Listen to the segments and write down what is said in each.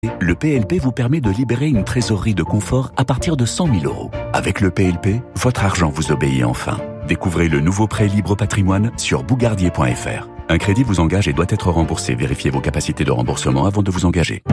Le PLP vous permet de libérer une trésorerie de confort à partir de 100 000 €. Avec le PLP, votre argent vous obéit enfin. Découvrez le nouveau prêt libre patrimoine sur bougardier.fr. Un crédit vous engage et doit être remboursé. Vérifiez vos capacités de remboursement avant de vous engager.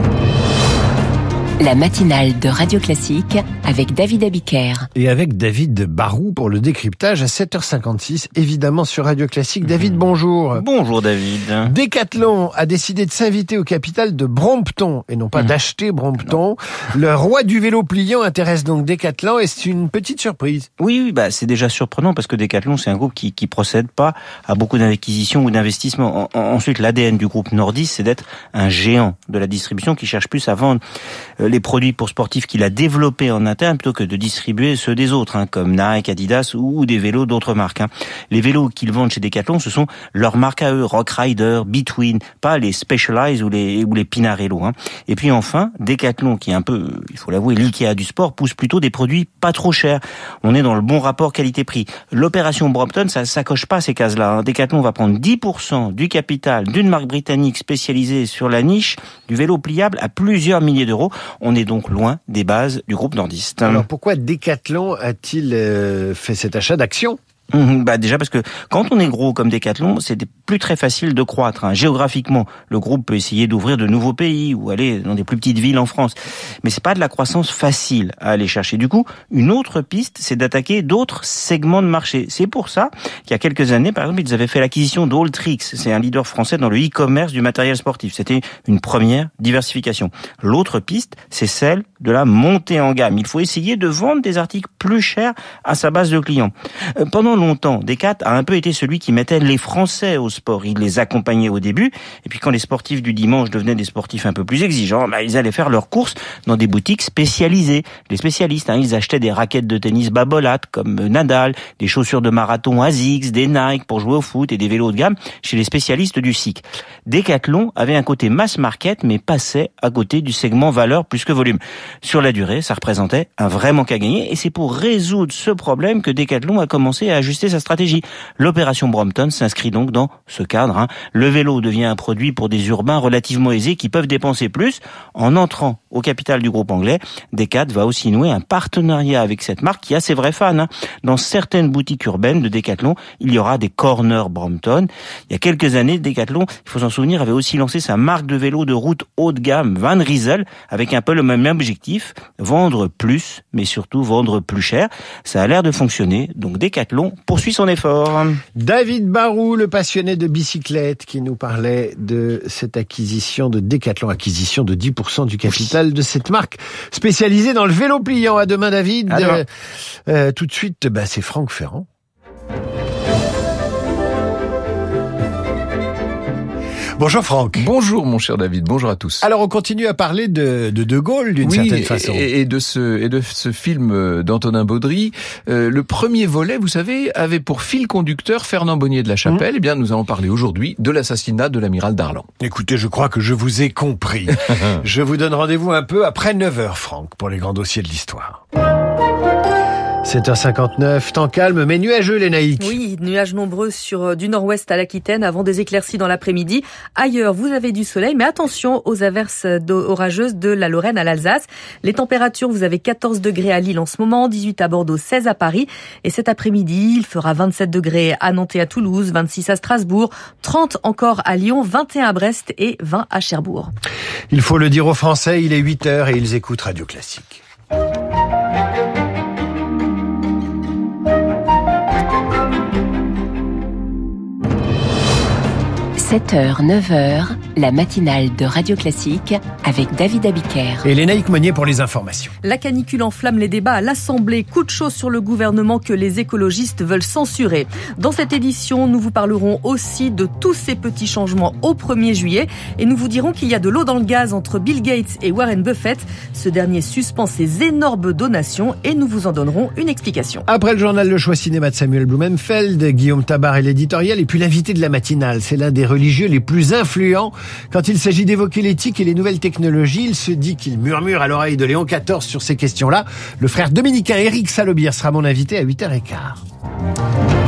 La matinale de Radio Classique avec David Abiker. Et avec David Barou pour le décryptage à 7h56, évidemment sur Radio Classique. David, bonjour. Bonjour David. Decathlon a décidé de s'inviter au capital de Brompton, et non pas d'acheter Brompton. Le roi du vélo pliant intéresse donc Decathlon, et c'est une petite surprise. Oui, c'est déjà surprenant parce que Decathlon, c'est un groupe qui procède pas à beaucoup d'acquisitions ou d'investissements. Ensuite, l'ADN du groupe Nordis, c'est d'être un géant de la distribution qui cherche plus à vendre les produits pour sportifs qu'il a développés en interne plutôt que de distribuer ceux des autres, comme Nike, Adidas ou des vélos d'autres marques. Les vélos qu'ils vendent chez Decathlon, ce sont leurs marques à eux, Rock Rider, Between, pas les Specialized ou les Pinarello. Et puis enfin, Decathlon, qui est un peu, il faut l'avouer, l'Ikea du sport, pousse plutôt des produits pas trop chers. On est dans le bon rapport qualité-prix. L'opération Brompton, ça coche pas ces cases-là. Decathlon va prendre 10% du capital d'une marque britannique spécialisée sur la niche du vélo pliable à plusieurs milliers d'euros. On est donc loin des bases du groupe nordiste. Alors pourquoi Decathlon a-t-il fait cet achat d'actions ? Déjà parce que quand on est gros comme Decathlon, c'est plus très facile de croître. Géographiquement, le groupe peut essayer d'ouvrir de nouveaux pays ou aller dans des plus petites villes en France. Mais c'est pas de la croissance facile à aller chercher. Du coup, une autre piste, c'est d'attaquer d'autres segments de marché. C'est pour ça qu'il y a quelques années, par exemple, ils avaient fait l'acquisition d'Alltrix. C'est un leader français dans le e-commerce du matériel sportif. C'était une première diversification. L'autre piste, c'est celle de la montée en gamme. Il faut essayer de vendre des articles plus chers à sa base de clients. Pendant longtemps, Decat a un peu été celui qui mettait les Français au sport. Il les accompagnait au début, et puis quand les sportifs du dimanche devenaient des sportifs un peu plus exigeants, ils allaient faire leurs courses dans des boutiques spécialisées. Les spécialistes, ils achetaient des raquettes de tennis Babolat comme Nadal, des chaussures de marathon Asics, des Nike pour jouer au foot et des vélos de gamme chez les spécialistes du cycle. Decathlon avait un côté mass market, mais passait à côté du segment valeur plus que volume. Sur la durée, ça représentait un vrai manque à gagner, et c'est pour résoudre ce problème que Decathlon a commencé à ajuster sa stratégie. L'opération Brompton s'inscrit donc dans ce cadre. Le vélo devient un produit pour des urbains relativement aisés qui peuvent dépenser plus. En entrant au capital du groupe anglais, Decat va aussi nouer un partenariat avec cette marque qui a ses vrais fans. Dans certaines boutiques urbaines de Decathlon, il y aura des corners Brompton. Il y a quelques années, Decathlon, il faut s'en souvenir, avait aussi lancé sa marque de vélo de route haut de gamme, Van Rysel, avec un peu le même objectif, vendre plus, mais surtout vendre plus cher. Ça a l'air de fonctionner, donc Decathlon poursuit son effort. David Barou, le passionné de bicyclette, qui nous parlait de cette acquisition de Decathlon, acquisition de 10% du capital de cette marque spécialisée dans le vélo pliant. À demain, David. Tout de suite, c'est Franck Ferrand. Bonjour Franck. Bonjour mon cher David, bonjour à tous. Alors on continue à parler de Gaulle d'une certaine façon. Et de ce film d'Antonin Baudry. Le premier volet, vous savez, avait pour fil conducteur Fernand Bonnier de la Chapelle. Eh bien, nous allons parler aujourd'hui de l'assassinat de l'amiral Darlan. Écoutez, je crois que je vous ai compris. Je vous donne rendez-vous un peu après 9h, Franck, pour les grands dossiers de l'histoire. 7h59, temps calme mais nuageux, Lénaïque. Oui, nuages nombreux du nord-ouest à l'Aquitaine avant des éclaircies dans l'après-midi. Ailleurs, vous avez du soleil, mais attention aux averses orageuses de la Lorraine à l'Alsace. Les températures, vous avez 14 degrés à Lille en ce moment, 18 à Bordeaux, 16 à Paris. Et cet après-midi, il fera 27 degrés à Nantes et à Toulouse, 26 à Strasbourg, 30 encore à Lyon, 21 à Brest et 20 à Cherbourg. Il faut le dire aux Français, il est 8h et ils écoutent Radio Classique. 7h, 9h, la matinale de Radio Classique avec David Abiker. Et Lénaïque Monnier pour les informations. La canicule enflamme les débats à l'Assemblée. Coup de chaud sur le gouvernement que les écologistes veulent censurer. Dans cette édition, nous vous parlerons aussi de tous ces petits changements au 1er juillet. Et nous vous dirons qu'il y a de l'eau dans le gaz entre Bill Gates et Warren Buffett. Ce dernier suspend ses énormes donations et nous vous en donnerons une explication. Après le journal Le Choix Cinéma de Samuel Blumenfeld, Guillaume Tabar et l'éditorial, et puis l'invité de la matinale, c'est l'un des religieux les plus influents. Quand il s'agit d'évoquer l'éthique et les nouvelles technologies, il se dit qu'il murmure à l'oreille de Léon XIV sur ces questions-là. Le frère dominicain Éric Salobir sera mon invité à 8h15.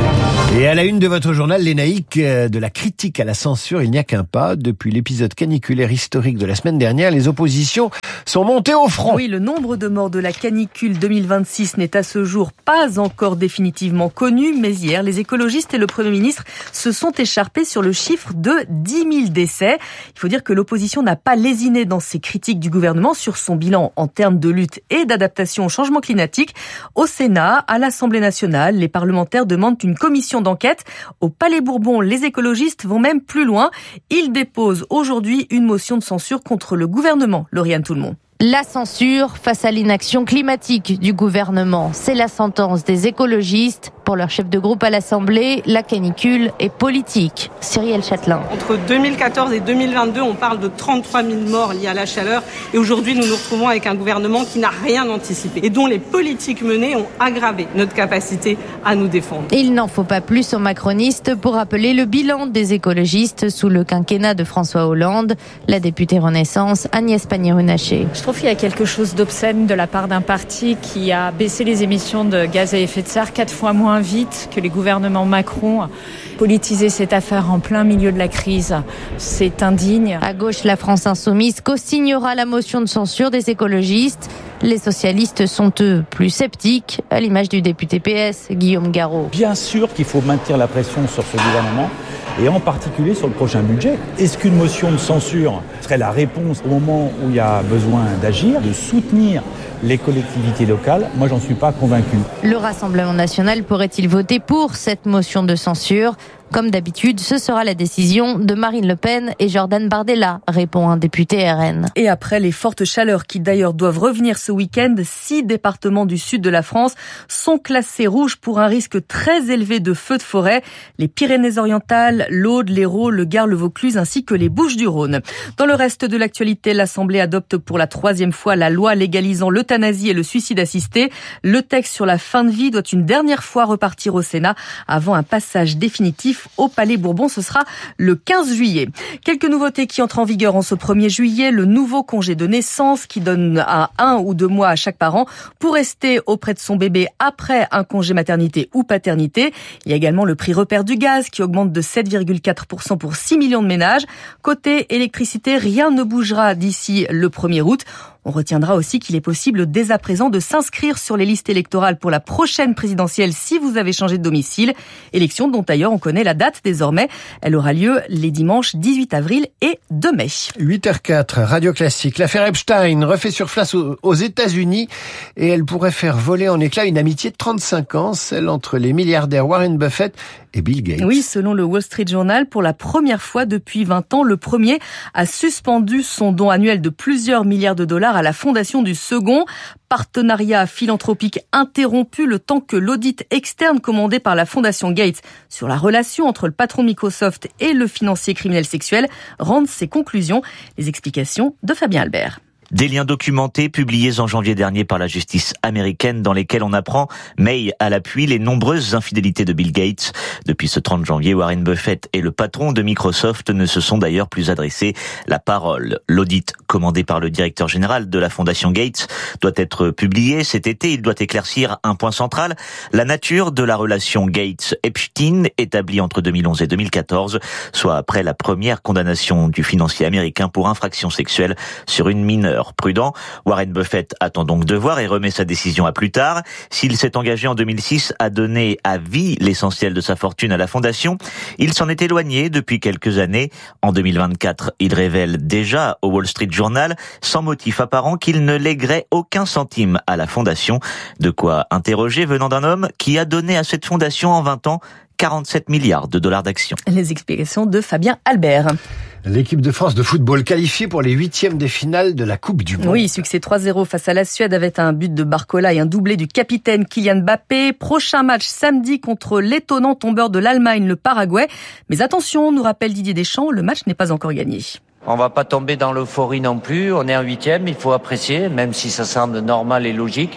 Et à la une de votre journal, Lénaïque, de la critique à la censure, il n'y a qu'un pas. Depuis l'épisode caniculaire historique de la semaine dernière, les oppositions sont montées au front. Oui, le nombre de morts de la canicule 2026 n'est à ce jour pas encore définitivement connu, mais hier, les écologistes et le Premier ministre se sont écharpés sur le chiffre de 10 000 décès. Il faut dire que l'opposition n'a pas lésiné dans ses critiques du gouvernement sur son bilan en termes de lutte et d'adaptation au changement climatique. Au Sénat, à l'Assemblée nationale, les parlementaires demandent une commission d'enquête. Au Palais Bourbon, les écologistes vont même plus loin. Ils déposent aujourd'hui une motion de censure contre le gouvernement. Lauriane Tout-le-Monde. La censure face à l'inaction climatique du gouvernement, c'est la sentence des écologistes. Pour leur chef de groupe à l'Assemblée, la canicule est politique. Cyrielle Châtelain. Entre 2014 et 2022, on parle de 33 000 morts liés à la chaleur. Et aujourd'hui, nous nous retrouvons avec un gouvernement qui n'a rien anticipé et dont les politiques menées ont aggravé notre capacité à nous défendre. Il n'en faut pas plus aux macronistes pour rappeler le bilan des écologistes sous le quinquennat de François Hollande. La députée Renaissance, Agnès Pannier-Runacher. Je trouve qu'il y a quelque chose d'obscène de la part d'un parti qui a baissé les émissions de gaz à effet de serre 4 fois moins vite que les gouvernements Macron. Politiser cette affaire en plein milieu de la crise, c'est indigne. À gauche, la France insoumise co-signera la motion de censure des écologistes. Les socialistes sont, eux, plus sceptiques, à l'image du député PS, Guillaume Garot. Bien sûr qu'il faut maintenir la pression sur ce gouvernement, et en particulier sur le prochain budget. Est-ce qu'une motion de censure serait la réponse au moment où il y a besoin d'agir, de soutenir les collectivités locales? Moi, j'en suis pas convaincu. Le Rassemblement national pourrait-il voter pour cette motion de censure ? Comme d'habitude, ce sera la décision de Marine Le Pen et Jordan Bardella, répond un député RN. Et après les fortes chaleurs qui d'ailleurs doivent revenir ce week-end, 6 départements du sud de la France sont classés rouges pour un risque très élevé de feux de forêt. Les Pyrénées-Orientales, l'Aude, l'Hérault, le Gard, le Vaucluse ainsi que les Bouches-du-Rhône. Dans le reste de l'actualité, l'Assemblée adopte pour la 3e fois la loi légalisant l'euthanasie et le suicide assisté. Le texte sur la fin de vie doit une dernière fois repartir au Sénat avant un passage définitif au Palais Bourbon. Ce sera le 15 juillet. Quelques nouveautés qui entrent en vigueur en ce 1er juillet. Le nouveau congé de naissance qui donne à 1 ou 2 mois à chaque parent pour rester auprès de son bébé après un congé maternité ou paternité. Il y a également le prix repère du gaz qui augmente de 7,4% pour 6 millions de ménages. Côté électricité, rien ne bougera d'ici le 1er août. On retiendra aussi qu'il est possible dès à présent de s'inscrire sur les listes électorales pour la prochaine présidentielle si vous avez changé de domicile. Élection dont d'ailleurs on connaît la date désormais. Elle aura lieu les dimanches 18 avril et 2 mai. 8h04, Radio Classique. L'affaire Epstein refait surface aux États-Unis et elle pourrait faire voler en éclats une amitié de 35 ans, celle entre les milliardaires Warren Buffett et Bill Gates. Oui, selon le Wall Street Journal, pour la première fois depuis 20 ans, le premier a suspendu son don annuel de plusieurs milliards de dollars à la fondation du second. Partenariat philanthropique interrompu le temps que l'audit externe commandé par la fondation Gates sur la relation entre le patron de Microsoft et le financier criminel sexuel rende ses conclusions. Les explications de Fabien Albert. Des liens documentés publiés en janvier dernier par la justice américaine dans lesquels on apprend, mail à l'appui, les nombreuses infidélités de Bill Gates. Depuis ce 30 janvier, Warren Buffett et le patron de Microsoft ne se sont d'ailleurs plus adressés la parole. L'audit commandé par le directeur général de la fondation Gates doit être publié cet été. Il doit éclaircir un point central, la nature de la relation Gates-Epstein établie entre 2011 et 2014, soit après la première condamnation du financier américain pour infraction sexuelle sur une mineure. Prudent, Warren Buffett attend donc de voir et remet sa décision à plus tard. S'il s'est engagé en 2006 à donner à vie l'essentiel de sa fortune à la fondation, il s'en est éloigné depuis quelques années. En 2024, il révèle déjà au Wall Street Journal, sans motif apparent, qu'il ne léguerait aucun centime à la fondation. De quoi interroger venant d'un homme qui a donné à cette fondation en 20 ans 47 milliards de dollars d'actions. Les explications de Fabien Albert. L'équipe de France de football qualifiée pour les 8e de finale de la Coupe du Monde. Oui, succès 3-0 face à la Suède avec un but de Barcola et un doublé du capitaine Kylian Mbappé. Prochain match samedi contre l'étonnant tombeur de l'Allemagne, le Paraguay. Mais attention, nous rappelle Didier Deschamps, le match n'est pas encore gagné. On va pas tomber dans l'euphorie non plus. On est en 8e, il faut apprécier, même si ça semble normal et logique.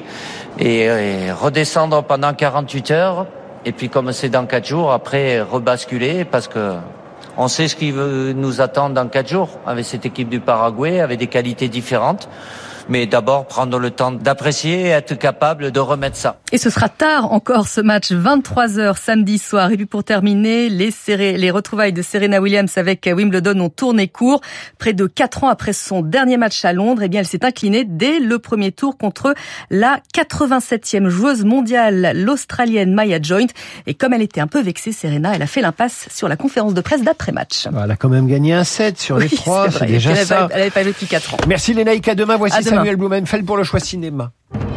Et redescendre pendant 48 heures. Et puis comme c'est dans 4 jours, après rebasculer parce que on sait ce qui nous attend dans 4 jours avec cette équipe du Paraguay, avec des qualités différentes. Mais d'abord, prendre le temps d'apprécier et être capable de remettre ça. Et ce sera tard encore ce match, 23h samedi soir. Et puis pour terminer, les retrouvailles de Serena Williams avec Wimbledon ont tourné court. Près de 4 ans après son dernier match à Londres, eh bien elle s'est inclinée dès le premier tour contre la 87e joueuse mondiale, l'Australienne Maya Joint. Et comme elle était un peu vexée, Serena, elle a fait l'impasse sur la conférence de presse d'après-match. Elle a quand même gagné un set sur les 3, c'est déjà ça. Elle n'avait pas joué depuis 4 ans. Merci Lénaïque, à demain. Voici à demain. Samuel Blumenfeld pour le choix cinéma.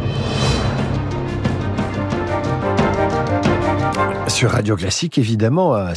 Sur Radio Classique, évidemment, à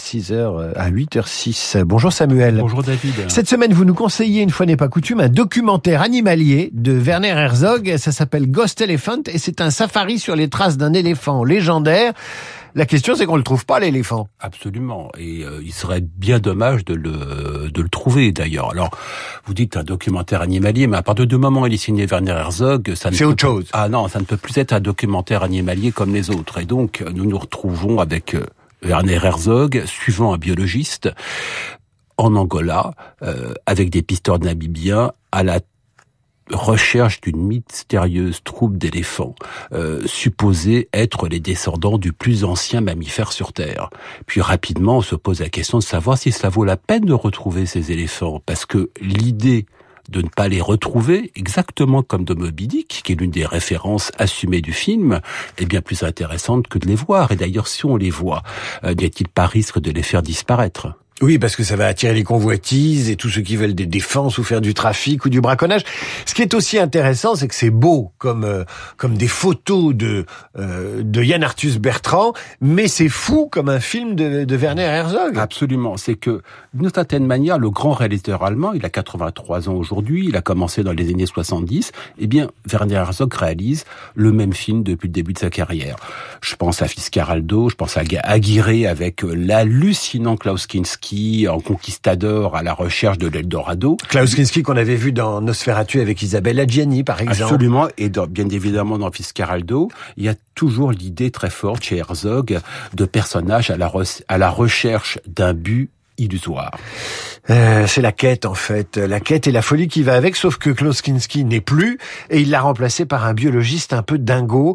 8h06. Bonjour Samuel. Bonjour David. Cette semaine, vous nous conseillez, une fois n'est pas coutume, un documentaire animalier de Werner Herzog. Ça s'appelle Ghost Elephant et c'est un safari sur les traces d'un éléphant légendaire. La question, c'est qu'on le trouve pas, l'éléphant. Absolument. Et il serait bien dommage de le trouver, d'ailleurs. Alors, vous dites un documentaire animalier, mais à partir du moment où il est signé Werner Herzog, c'est autre chose. Ah non, ça ne peut plus être un documentaire animalier comme les autres. Et donc, nous nous retrouvons avec Werner Herzog, suivant un biologiste, en Angola, avec des pisteurs namibiens, à la recherche d'une mystérieuse troupe d'éléphants, supposés être les descendants du plus ancien mammifère sur Terre. Puis rapidement, on se pose la question de savoir si cela vaut la peine de retrouver ces éléphants, parce que l'idée de ne pas les retrouver, exactement comme de Moby Dick, qui est l'une des références assumées du film, est bien plus intéressante que de les voir. Et d'ailleurs, si on les voit, n'y a-t-il pas risque de les faire disparaître ? Oui, parce que ça va attirer les convoitises et tous ceux qui veulent des défenses ou faire du trafic ou du braconnage. Ce qui est aussi intéressant, c'est que c'est beau comme des photos de Yann Arthus Bertrand, mais c'est fou comme un film de Werner Herzog. Absolument. C'est que, d'une certaine manière, le grand réalisateur allemand, il a 83 ans aujourd'hui, il a commencé dans les années 70, eh bien, Werner Herzog réalise le même film depuis le début de sa carrière. Je pense à Fitzcarraldo, je pense à Aguirre avec l'hallucinant Klaus Kinski en conquistador à la recherche de l'Eldorado. Klaus Kinski qu'on avait vu dans Nosferatu avec Isabelle Adjani, par exemple. Absolument, et bien évidemment dans Fitzcarraldo, il y a toujours l'idée très forte chez Herzog de personnages à la recherche d'un but illusoire. C'est la quête en fait, la quête et la folie qui va avec, sauf que Klaus Kinski n'est plus et il l'a remplacé par un biologiste un peu dingo.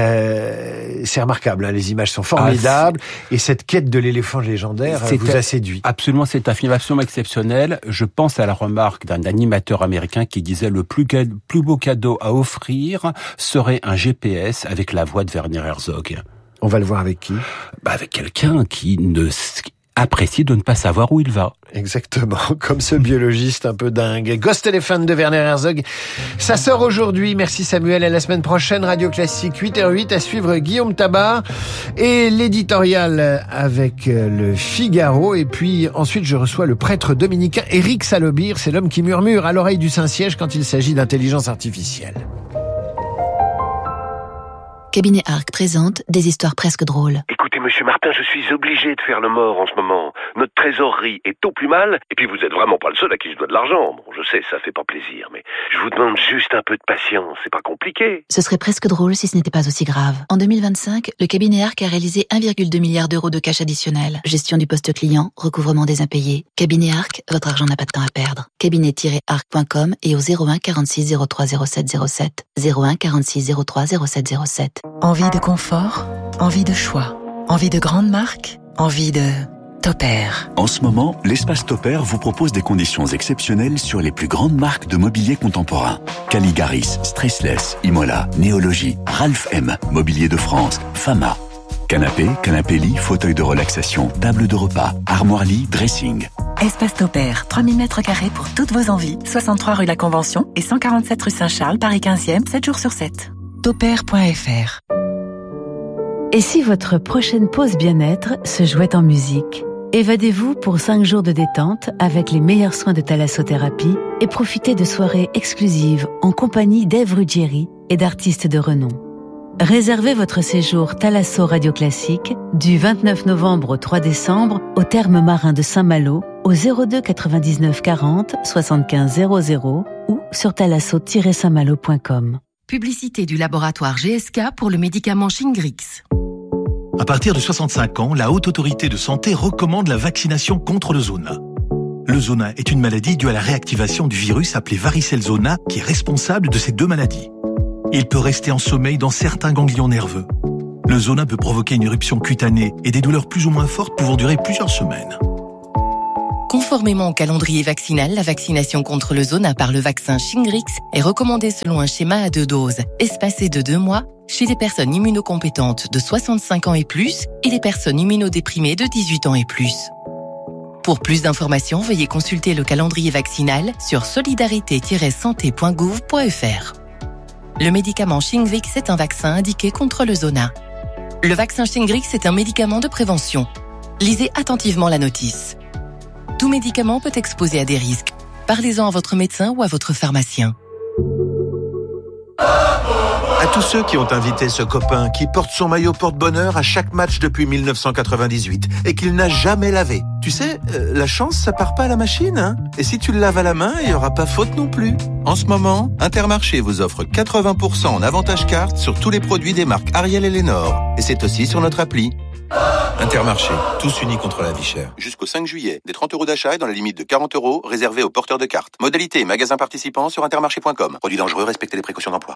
C'est remarquable, hein, les images sont formidables et cette quête de l'éléphant légendaire vous a séduit. Absolument, c'est un film absolument exceptionnel. Je pense à la remarque d'un animateur américain qui disait le plus beau cadeau à offrir serait un GPS avec la voix de Werner Herzog. On va le voir avec qui ? Avec quelqu'un qui apprécie de ne pas savoir où il va. Exactement, comme ce biologiste un peu dingue. Ghost Elephant de Werner Herzog. Ça sort aujourd'hui. Merci Samuel. À la semaine prochaine, Radio Classique 8h08. À suivre Guillaume Tabar et l'éditorial avec le Figaro. Et puis ensuite, je reçois le prêtre dominicain Éric Salobir. C'est l'homme qui murmure à l'oreille du Saint-Siège quand il s'agit d'intelligence artificielle. Cabinet Arc présente des histoires presque drôles. Écoutez, monsieur Martin, je suis obligé de faire le mort en ce moment. Notre trésorerie est au plus mal, et puis vous êtes vraiment pas le seul à qui je dois de l'argent. Bon, je sais, ça fait pas plaisir, mais je vous demande juste un peu de patience, c'est pas compliqué. Ce serait presque drôle si ce n'était pas aussi grave. En 2025, le cabinet Arc a réalisé 1,2 milliard d'euros de cash additionnel. Gestion du poste client, recouvrement des impayés. Cabinet Arc, votre argent n'a pas de temps à perdre. Cabinet-arc.com et au 01 46 03 07 07. 01 46 03 07 07. Envie de confort, envie de choix, envie de grande marque, envie de Topair. En ce moment, l'espace Topair vous propose des conditions exceptionnelles sur les plus grandes marques de mobilier contemporain. Caligaris, Stressless, Imola, Néologie, Ralph M, Mobilier de France, Fama. Canapé, canapé-lit, fauteuil de relaxation, table de repas, armoire-lit, dressing. Espace Topair, 3000 m² pour toutes vos envies. 63 rue La Convention et 147 rue Saint-Charles, Paris 15e, 7 jours sur 7. Topair.fr. Et si votre prochaine pause bien-être se jouait en musique ? Évadez-vous pour 5 jours de détente avec les meilleurs soins de thalassothérapie et profitez de soirées exclusives en compagnie d'Ève Ruggieri et d'artistes de renom. Réservez votre séjour Thalasso Radio Classique du 29 novembre au 3 décembre au Thermes Marins de Saint-Malo au 02 99 40 75 00 ou sur thalasso-saintmalo.com. Publicité du laboratoire GSK pour le médicament Shingrix. À partir de 65 ans, la Haute Autorité de Santé recommande la vaccination contre le zona. Le zona est une maladie due à la réactivation du virus appelé varicelle zona qui est responsable de ces deux maladies. Il peut rester en sommeil dans certains ganglions nerveux. Le zona peut provoquer une éruption cutanée et des douleurs plus ou moins fortes pouvant durer plusieurs semaines. Conformément au calendrier vaccinal, la vaccination contre le zona par le vaccin Shingrix est recommandée selon un schéma à 2 doses, espacé de 2 mois, chez les personnes immunocompétentes de 65 ans et plus et les personnes immunodéprimées de 18 ans et plus. Pour plus d'informations, veuillez consulter le calendrier vaccinal sur solidarité-santé.gouv.fr. Le médicament Shingrix est un vaccin indiqué contre le zona. Le vaccin Shingrix est un médicament de prévention. Lisez attentivement la notice. Tout médicament peut exposer à des risques. Parlez-en à votre médecin ou à votre pharmacien. À tous ceux qui ont invité ce copain qui porte son maillot porte-bonheur à chaque match depuis 1998 et qu'il n'a jamais lavé. Tu sais, la chance, ça part pas à la machine, hein. Et si tu le laves à la main, il y aura pas faute non plus. En ce moment, Intermarché vous offre 80% en avantage carte sur tous les produits des marques Ariel et Lénore. Et c'est aussi sur notre appli. Intermarché, tous unis contre la vie chère. Jusqu'au 5 juillet, des 30 € d'achat et dans la limite de 40 € réservés aux porteurs de cartes. Modalité et magasins participants sur intermarché.com. Produits dangereux, respectez les précautions d'emploi.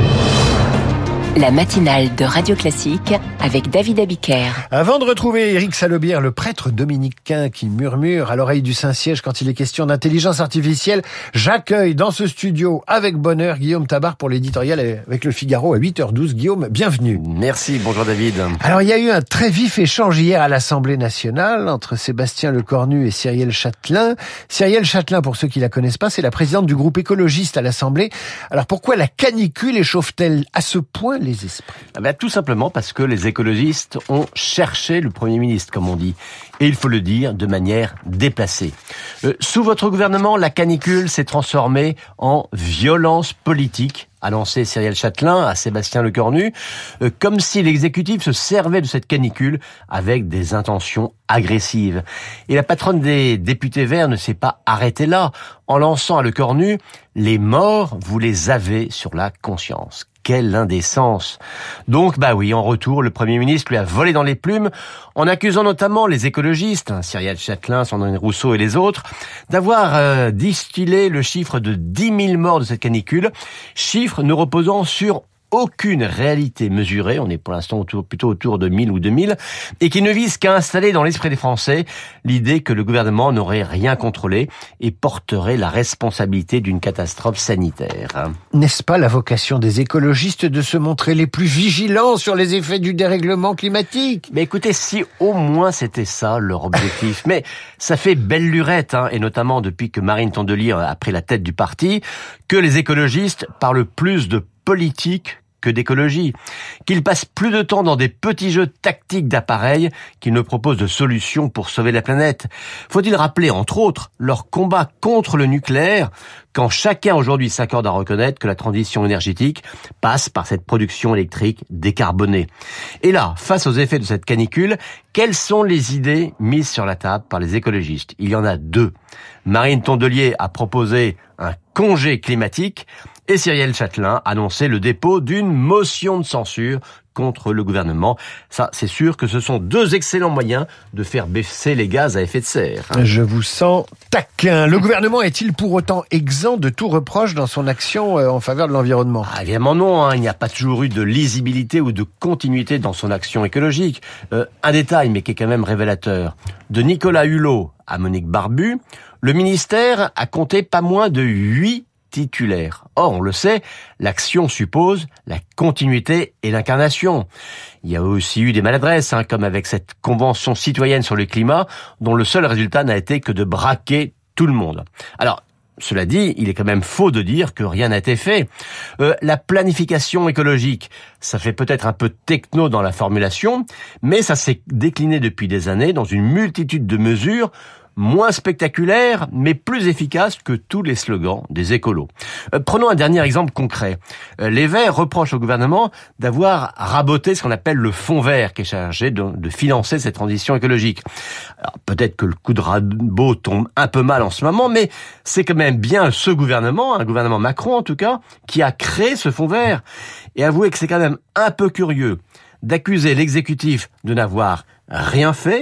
La matinale de Radio Classique avec David Abiker. Avant de retrouver Éric Salaubière, le prêtre dominicain qui murmure à l'oreille du Saint-Siège quand il est question d'intelligence artificielle, j'accueille dans ce studio avec bonheur Guillaume Tabar pour l'éditorial avec Le Figaro à 8h12. Guillaume, bienvenue. Merci, bonjour David. Alors il y a eu un très vif échange hier à l'Assemblée nationale entre Sébastien Lecornu et Cyrielle Châtelain. Cyrielle Châtelain, pour ceux qui la connaissent pas, c'est la présidente du groupe écologiste à l'Assemblée. Alors pourquoi la canicule échauffe-t-elle à ce point les esprits? Tout simplement parce que les écologistes ont cherché le Premier ministre, comme on dit. Et il faut le dire, de manière déplacée. Sous votre gouvernement, la canicule s'est transformée en violence politique, a lancé Cyrielle Châtelain à Sébastien Lecornu, comme si l'exécutif se servait de cette canicule avec des intentions agressives. Et la patronne des députés Verts ne s'est pas arrêtée là. En lançant à Lecornu, les morts, vous les avez sur la conscience. Quelle indécence. Donc, oui, en retour, le Premier ministre lui a volé dans les plumes en accusant notamment les écologistes, Cyrielle Châtelain, Sandrine Rousseau et les autres, d'avoir distillé le chiffre de 10 000 morts de cette canicule, chiffre ne reposant sur aucune réalité mesurée, on est pour l'instant plutôt autour de 1000 ou 2000, et qui ne vise qu'à installer dans l'esprit des Français l'idée que le gouvernement n'aurait rien contrôlé et porterait la responsabilité d'une catastrophe sanitaire. N'est-ce pas la vocation des écologistes de se montrer les plus vigilants sur les effets du dérèglement climatique? Mais écoutez, si au moins c'était ça leur objectif. Mais ça fait belle lurette, et notamment depuis que Marine Tondelier a pris la tête du parti, que les écologistes parlent plus de politique que d'écologie, qu'ils passent plus de temps dans des petits jeux tactiques d'appareils qu'ils ne proposent de solutions pour sauver la planète. Faut-il rappeler, entre autres, leur combat contre le nucléaire, quand chacun aujourd'hui s'accorde à reconnaître que la transition énergétique passe par cette production électrique décarbonée. Et là, face aux effets de cette canicule, quelles sont les idées mises sur la table par les écologistes? Il y en a 2. Marine Tondelier a proposé un congé climatique et Cyrielle Châtelain a annoncé le dépôt d'une motion de censure contre le gouvernement. Ça, c'est sûr que ce sont 2 excellents moyens de faire baisser les gaz à effet de serre. Je vous sens taquin. Le gouvernement est-il pour autant exempt de tout reproche dans son action en faveur de l'environnement? Évidemment non, il n'y a pas toujours eu de lisibilité ou de continuité dans son action écologique. Un détail, mais qui est quand même révélateur. De Nicolas Hulot à Monique Barbu, le ministère a compté pas moins de 8 titulaire. Or, on le sait, l'action suppose la continuité et l'incarnation. Il y a aussi eu des maladresses, comme avec cette convention citoyenne sur le climat, dont le seul résultat n'a été que de braquer tout le monde. Alors, cela dit, il est quand même faux de dire que rien n'a été fait. La planification écologique, ça fait peut-être un peu techno dans la formulation, mais ça s'est décliné depuis des années dans une multitude de mesures moins spectaculaire, mais plus efficace que tous les slogans des écolos. Prenons un dernier exemple concret. Les Verts reprochent au gouvernement d'avoir raboté ce qu'on appelle le fonds vert, qui est chargé de financer cette transition écologique. Alors, peut-être que le coup de rabot tombe un peu mal en ce moment, mais c'est quand même bien ce gouvernement, un gouvernement Macron en tout cas, qui a créé ce fonds vert. Et avouez que c'est quand même un peu curieux d'accuser l'exécutif de n'avoir rien fait,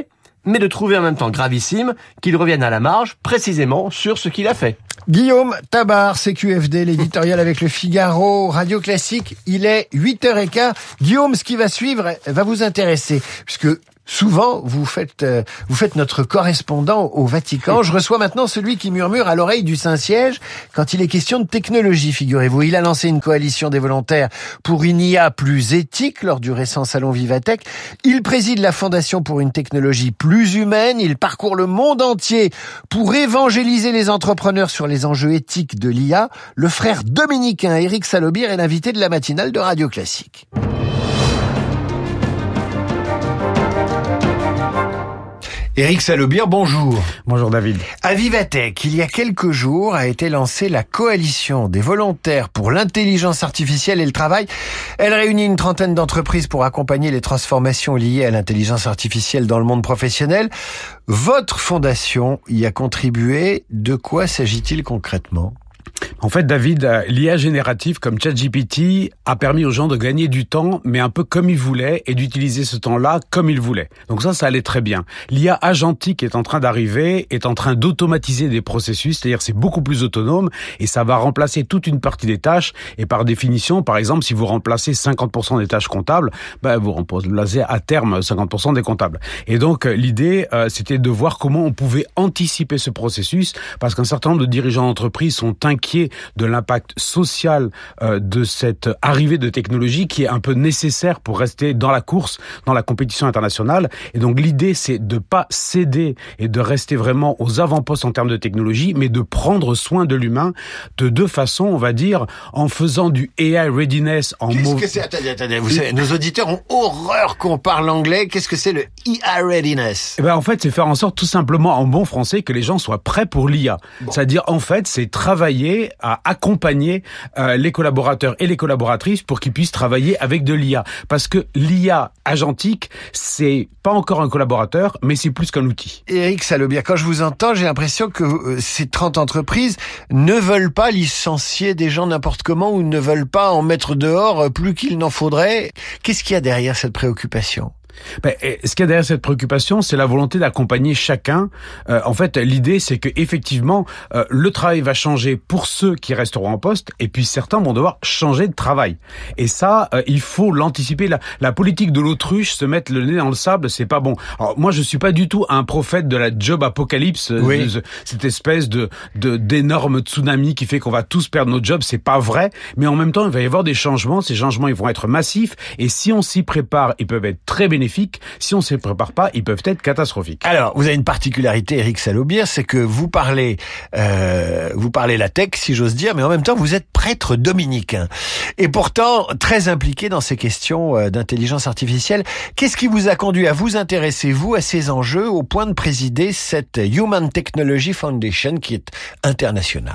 mais de trouver en même temps gravissime qu'il revienne à la marge précisément sur ce qu'il a fait. Guillaume Tabar, CQFD, l'éditorial avec le Figaro, Radio Classique, il est 8h15. Guillaume, ce qui va suivre va vous intéresser, puisque souvent, vous faites notre correspondant au Vatican. Je reçois maintenant celui qui murmure à l'oreille du Saint-Siège quand il est question de technologie, figurez-vous. Il a lancé une coalition des volontaires pour une IA plus éthique lors du récent salon Vivatech. Il préside la Fondation pour une technologie plus humaine. Il parcourt le monde entier pour évangéliser les entrepreneurs sur les enjeux éthiques de l'IA. Le frère dominicain Éric Salobir est l'invité de la matinale de Radio Classique. Éric Salobir, bonjour. Bonjour David. À Vivatech, il y a quelques jours, a été lancée la coalition des volontaires pour l'intelligence artificielle et le travail. Elle réunit une trentaine d'entreprises pour accompagner les transformations liées à l'intelligence artificielle dans le monde professionnel. Votre fondation y a contribué. De quoi s'agit-il concrètement ? En fait, David, l'IA générative comme ChatGPT a permis aux gens de gagner du temps, mais un peu comme ils voulaient, et d'utiliser ce temps-là comme ils voulaient. Donc ça allait très bien. L'IA agentique est en train d'arriver, est en train d'automatiser des processus, c'est-à-dire c'est beaucoup plus autonome, et ça va remplacer toute une partie des tâches. Et par définition, par exemple, si vous remplacez 50% des tâches comptables, vous remplacez à terme 50% des comptables. Et donc l'idée, c'était de voir comment on pouvait anticiper ce processus, parce qu'un certain nombre de dirigeants d'entreprise sont inquiets de l'impact social de cette arrivée de technologie qui est un peu nécessaire pour rester dans la course, dans la compétition internationale. Et donc l'idée, c'est de pas céder et de rester vraiment aux avant-postes en termes de technologie, mais de prendre soin de l'humain de deux façons, on va dire, en faisant du AI readiness en Qu'est-ce que c'est ? Attendez, vous savez, nos auditeurs ont horreur qu'on parle anglais. Qu'est-ce que c'est le AI readiness ? En fait, c'est faire en sorte tout simplement en bon français que les gens soient prêts pour l'IA. Bon. C'est-à-dire, en fait, c'est travailler à accompagner les collaborateurs et les collaboratrices pour qu'ils puissent travailler avec de l'IA. Parce que l'IA agentique, c'est pas encore un collaborateur, mais c'est plus qu'un outil. Éric Salobir, quand je vous entends, j'ai l'impression que ces 30 entreprises ne veulent pas licencier des gens n'importe comment ou ne veulent pas en mettre dehors plus qu'il n'en faudrait. Qu'est-ce qu'il y a derrière cette préoccupation ? Ce qu'il y a derrière cette préoccupation, c'est la volonté d'accompagner chacun. En fait, l'idée, c'est que effectivement, le travail va changer pour ceux qui resteront en poste, et puis certains vont devoir changer de travail. Et ça, il faut l'anticiper. La politique de l'autruche, se mettre le nez dans le sable, c'est pas bon. Alors moi, je suis pas du tout un prophète de la job apocalypse, oui. Cette espèce d'énorme tsunami qui fait qu'on va tous perdre nos jobs. C'est pas vrai, mais en même temps, il va y avoir des changements. Ces changements, ils vont être massifs, et si on s'y prépare, ils peuvent être très bénéfiques. Si on ne s'y prépare pas, ils peuvent être catastrophiques. Alors, vous avez une particularité, Éric Salobir, c'est que vous parlez la tech, si j'ose dire, mais en même temps, vous êtes prêtre dominicain. Et pourtant, très impliqué dans ces questions d'intelligence artificielle. Qu'est-ce qui vous a conduit à vous intéresser, vous, à ces enjeux, au point de présider cette Human Technology Foundation qui est internationale ?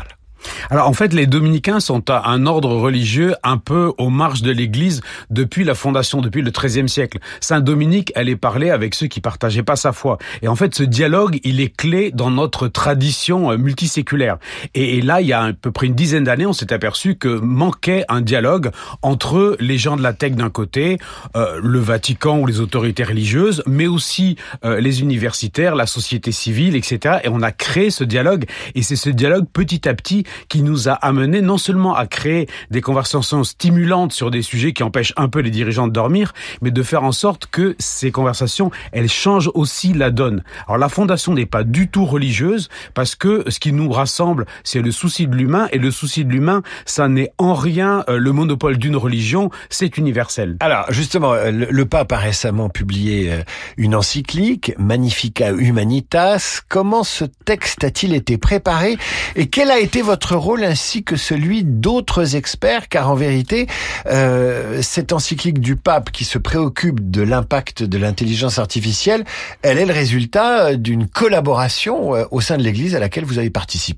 Alors en fait, les dominicains sont un ordre religieux un peu aux marges de l'Église depuis la fondation, depuis le XIIIe siècle. Saint Dominique allait parler avec ceux qui partageaient pas sa foi. Et en fait, ce dialogue, il est clé dans notre tradition multiséculaire. Et là, il y a à peu près une dizaine d'années, on s'est aperçu que manquait un dialogue entre les gens de la tech d'un côté, le Vatican ou les autorités religieuses, mais aussi les universitaires, la société civile, etc. Et on a créé ce dialogue. Et c'est ce dialogue petit à petit qui nous a amené non seulement à créer des conversations stimulantes sur des sujets qui empêchent un peu les dirigeants de dormir, mais de faire en sorte que ces conversations, elles changent aussi la donne. Alors la fondation n'est pas du tout religieuse, parce que ce qui nous rassemble, c'est le souci de l'humain, et le souci de l'humain, ça n'est en rien le monopole d'une religion, c'est universel. Alors justement, le pape a récemment publié une encyclique, Magnificat Humanitas. Comment ce texte a-t-il été préparé, et quel a été votre rôle ainsi que celui d'autres experts, car en vérité, cette encyclique du pape qui se préoccupe de l'impact de l'intelligence artificielle, elle est le résultat d'une collaboration au sein de l'Église à laquelle vous avez participé.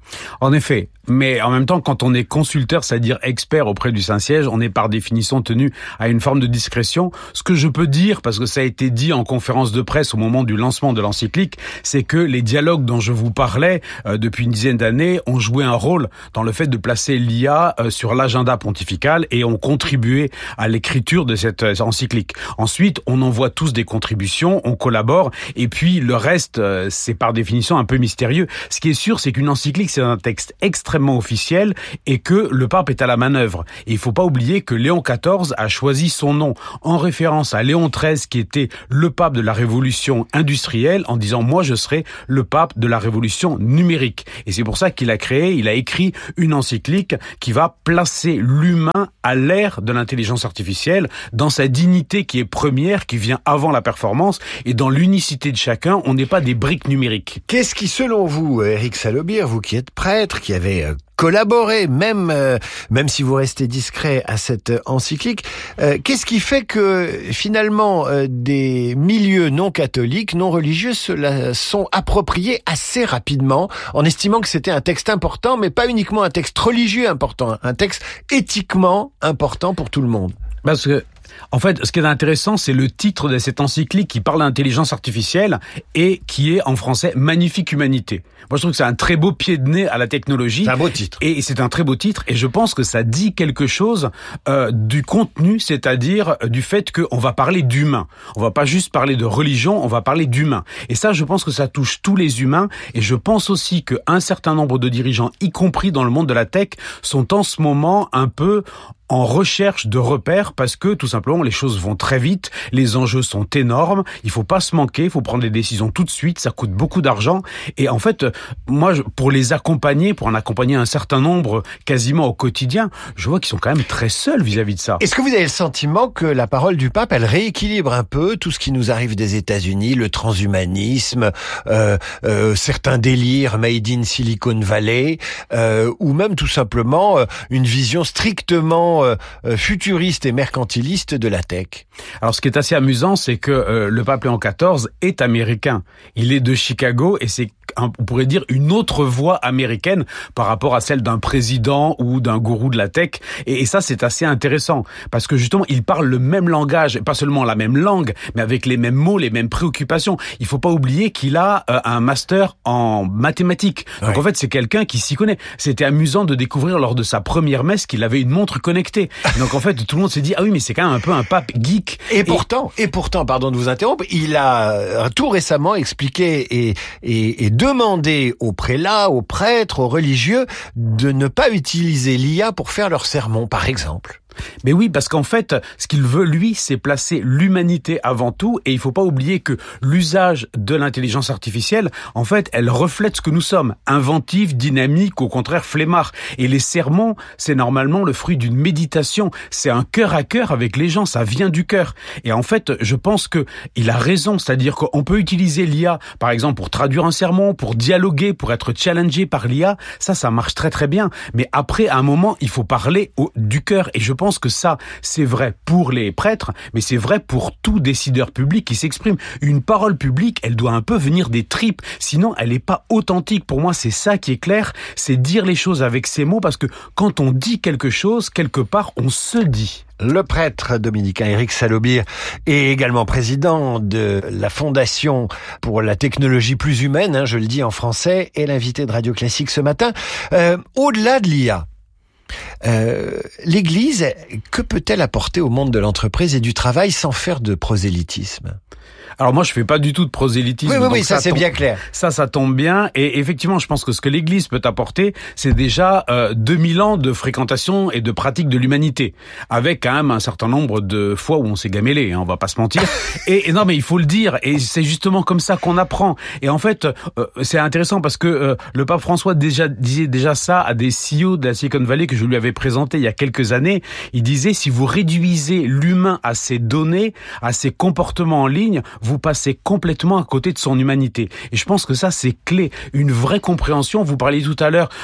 En effet, mais en même temps, quand on est consulteur, c'est-à-dire expert auprès du Saint-Siège, on est par définition tenu à une forme de discrétion. Ce que je peux dire, parce que ça a été dit en conférence de presse au moment du lancement de l'encyclique, c'est que les dialogues dont je vous parlais depuis une dizaine d'années ont joué un rôle dans le fait de placer l'IA sur l'agenda pontifical et ont contribué à l'écriture de cette encyclique. Ensuite, on envoie tous des contributions, on collabore, et puis le reste, c'est par définition un peu mystérieux. Ce qui est sûr, c'est qu'une encyclique, c'est un texte extrêmement officiel et que le pape est à la manœuvre. Et il faut pas oublier que Léon XIV a choisi son nom en référence à Léon XIII qui était le pape de la révolution industrielle en disant « moi je serai le pape de la révolution numérique ». Et c'est pour ça qu'il a écrit une encyclique qui va placer l'humain à l'ère de l'intelligence artificielle dans sa dignité qui est première, qui vient avant la performance et dans l'unicité de chacun, on n'est pas des briques numériques. Qu'est-ce qui, selon vous, Éric Salobir, vous qui êtes prêtre, qui avez collaboré, même si vous restez discret à cette encyclique, qu'est-ce qui fait que finalement des milieux non catholiques, non religieux se la sont appropriés assez rapidement en estimant que c'était un texte important, mais pas uniquement un texte religieux important, un texte éthiquement important pour tout le monde? Parce que en fait, ce qui est intéressant, c'est le titre de cette encyclique qui parle d'intelligence artificielle et qui est en français « Magnifique humanité ». Moi, je trouve que c'est un très beau pied de nez à la technologie. C'est un beau titre. Et c'est un très beau titre. Et je pense que ça dit quelque chose du contenu, c'est-à-dire du fait qu'on va parler d'humain. On va pas juste parler de religion, on va parler d'humain. Et ça, je pense que ça touche tous les humains. Et je pense aussi qu'un certain nombre de dirigeants, y compris dans le monde de la tech, sont en ce moment un peu en recherche de repères parce que tout simplement les choses vont très vite, les enjeux sont énormes, il faut pas se manquer, il faut prendre des décisions tout de suite, ça coûte beaucoup d'argent et en fait, moi pour les accompagner, pour en accompagner un certain nombre quasiment au quotidien, je vois qu'ils sont quand même très seuls vis-à-vis de ça. Est-ce que vous avez le sentiment que la parole du pape, elle rééquilibre un peu tout ce qui nous arrive des États-Unis, le transhumanisme, certains délires made in Silicon Valley, ou même tout simplement une vision strictement futuriste et mercantiliste de la tech? Alors ce qui est assez amusant, c'est que le pape Léon XIV est américain. Il est de Chicago et c'est, on pourrait dire, une autre voix américaine par rapport à celle d'un président ou d'un gourou de la tech. Et ça, c'est assez intéressant parce que justement, il parle le même langage, pas seulement la même langue, mais avec les mêmes mots, les mêmes préoccupations. Il faut pas oublier qu'il a un master en mathématiques. Donc en fait, c'est quelqu'un qui s'y connaît. C'était amusant de découvrir lors de sa première messe qu'il avait une montre connectée. Donc en fait, tout le monde s'est dit ah oui, mais c'est quand même un peu un pape geek. Et pourtant, pardon de vous interrompre, il a tout récemment expliqué et demandé aux prélats, aux prêtres, aux religieux de ne pas utiliser l'IA pour faire leurs sermons, par exemple. Mais oui, parce qu'en fait, ce qu'il veut, lui, c'est placer l'humanité avant tout, et il faut pas oublier que l'usage de l'intelligence artificielle, en fait, elle reflète ce que nous sommes, inventifs, dynamiques, au contraire flemmards. Et les sermons, c'est normalement le fruit d'une méditation, c'est un cœur à cœur avec les gens, ça vient du cœur. Et en fait, je pense que il a raison, c'est-à-dire qu'on peut utiliser l'IA, par exemple, pour traduire un sermon, pour dialoguer, pour être challengé par l'IA, ça marche très très bien. Mais après, à un moment, il faut parler du cœur, et je pense que ça, c'est vrai pour les prêtres, mais c'est vrai pour tout décideur public qui s'exprime. Une parole publique, elle doit un peu venir des tripes, sinon elle n'est pas authentique. Pour moi, c'est ça qui est clair, c'est dire les choses avec ses mots, parce que quand on dit quelque chose, quelque part, on se dit. Le prêtre dominicain Éric Salobir est également président de la Fondation pour la technologie plus humaine, je le dis en français, et l'invité de Radio Classique ce matin. Au-delà de l'IA, l'Église, que peut-elle apporter au monde de l'entreprise et du travail sans faire de prosélytisme? Alors moi, je fais pas du tout de prosélytisme. Oui, ça c'est bien clair. Ça tombe bien. Et effectivement, je pense que ce que l'Église peut apporter, c'est déjà 2000 ans de fréquentation et de pratique de l'humanité, avec quand même un certain nombre de fois où on s'est gamellé, on va pas se mentir. et non, mais il faut le dire. Et c'est justement comme ça qu'on apprend. Et en fait, c'est intéressant parce que le pape François disait déjà ça à des CEO de la Silicon Valley que je lui avais présenté il y a quelques années. Il disait, si vous réduisez l'humain à ses données, à ses comportements en ligne, vous passez complètement à côté de son humanité. Et je pense que ça, c'est clé. Une vraie compréhension. Vous parliez tout à l'heure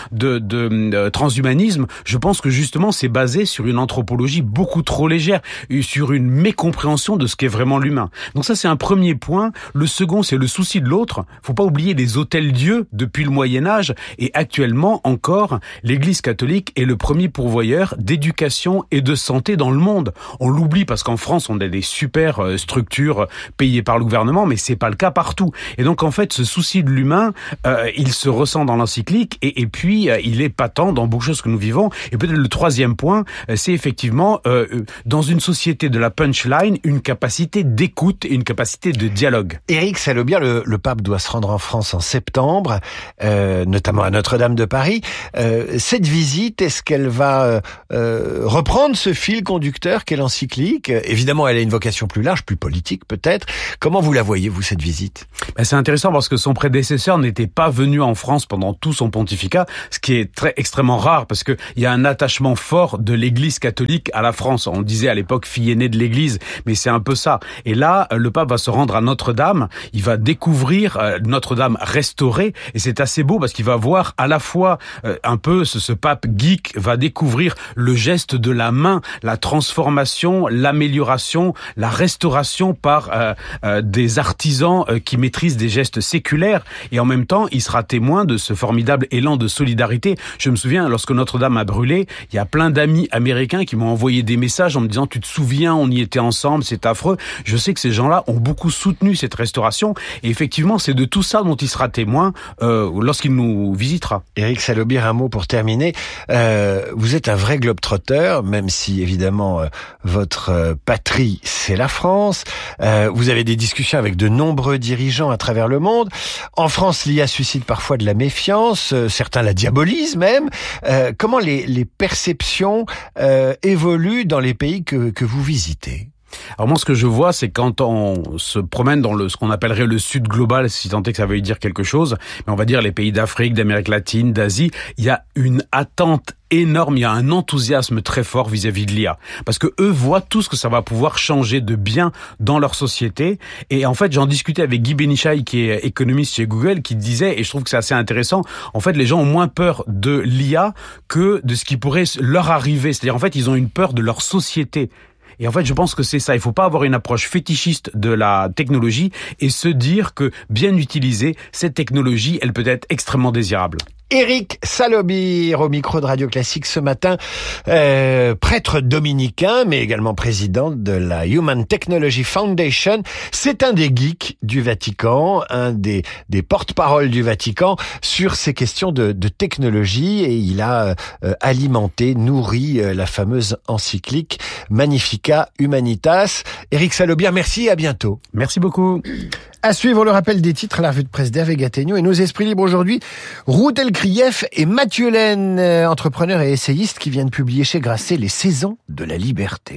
de transhumanisme. Je pense que justement, c'est basé sur une anthropologie beaucoup trop légère, sur une mécompréhension de ce qu'est vraiment l'humain. Donc ça, c'est un premier point. Le second, c'est le souci de l'autre. Faut pas oublier les hôtels-dieux depuis le Moyen-Âge. Et actuellement encore, l'Église catholique est le premier pourvoyeur d'éducation et de santé dans le monde. On l'oublie parce qu'en France, on a des super structures payées par le gouvernement, mais c'est pas le cas partout. Et donc, en fait, ce souci de l'humain, il se ressent dans l'encyclique et puis il est patent dans beaucoup de choses que nous vivons. Et peut-être le troisième point, c'est effectivement, dans une société de la punchline, une capacité d'écoute et une capacité de dialogue. Éric Salobir, le pape doit se rendre en France en septembre, notamment à Notre-Dame de Paris. Cette visite, est-ce qu'elle va reprendre ce fil conducteur qu'est l'encyclique ? Évidemment, elle a une vocation plus large, plus politique peut-être. Comment vous la voyez, vous, cette visite ? C'est intéressant parce que son prédécesseur n'était pas venu en France pendant tout son pontificat, ce qui est extrêmement rare parce que il y a un attachement fort de l'Église catholique à la France. On disait à l'époque fille aînée de l'Église, mais c'est un peu ça. Et là, le pape va se rendre à Notre-Dame, il va découvrir Notre-Dame restaurée et c'est assez beau parce qu'il va voir à la fois un peu ce pape geek va découvrir le geste de la main, la transformation, l'amélioration, la restauration par des artisans qui maîtrisent des gestes séculaires et en même temps, il sera témoin de ce formidable élan de solidarité. Je me souviens, lorsque Notre-Dame a brûlé, il y a plein d'amis américains qui m'ont envoyé des messages en me disant « Tu te souviens, on y était ensemble, c'est affreux ». Je sais que ces gens-là ont beaucoup soutenu cette restauration et effectivement, c'est de tout ça dont il sera témoin lorsqu'il nous visitera. Éric Salobir, un mot pour terminer. Vous êtes un vrai globe-trotteur, même si évidemment votre patrie, c'est la France. Vous avez des discussions avec de nombreux dirigeants à travers le monde. En France, l'IA suscite parfois de la méfiance, certains la diabolisent même. Comment les perceptions évoluent dans les pays que vous visitez ? Alors moi, ce que je vois, c'est quand on se promène dans ce qu'on appellerait le Sud global, si tant est que ça veuille dire quelque chose, mais on va dire les pays d'Afrique, d'Amérique latine, d'Asie, il y a une attente énorme, il y a un enthousiasme très fort vis-à-vis de l'IA. Parce que eux voient tout ce que ça va pouvoir changer de bien dans leur société. Et en fait, j'en discutais avec Guy Benichai, qui est économiste chez Google, qui disait, et je trouve que c'est assez intéressant, en fait, les gens ont moins peur de l'IA que de ce qui pourrait leur arriver. C'est-à-dire, en fait, ils ont une peur de leur société. Et en fait, je pense que c'est ça. Il faut pas avoir une approche fétichiste de la technologie et se dire que, bien utilisée, cette technologie, elle peut être extrêmement désirable. Éric Salobir au micro de Radio Classique ce matin, prêtre dominicain, mais également président de la Human Technology Foundation. C'est un des geeks du Vatican, un des porte-paroles du Vatican sur ces questions de technologie, et il a alimenté, nourri la fameuse encyclique Magnificat Humanitas. Éric Salobir, merci et à bientôt. Merci beaucoup. À suivre le rappel des titres à la revue de presse d'Hervé Gattegno et nos esprits libres aujourd'hui. Ruth Elkrief et Mathieu Laine, entrepreneurs et essayistes qui viennent publier chez Grasset Les Saisons de la Liberté.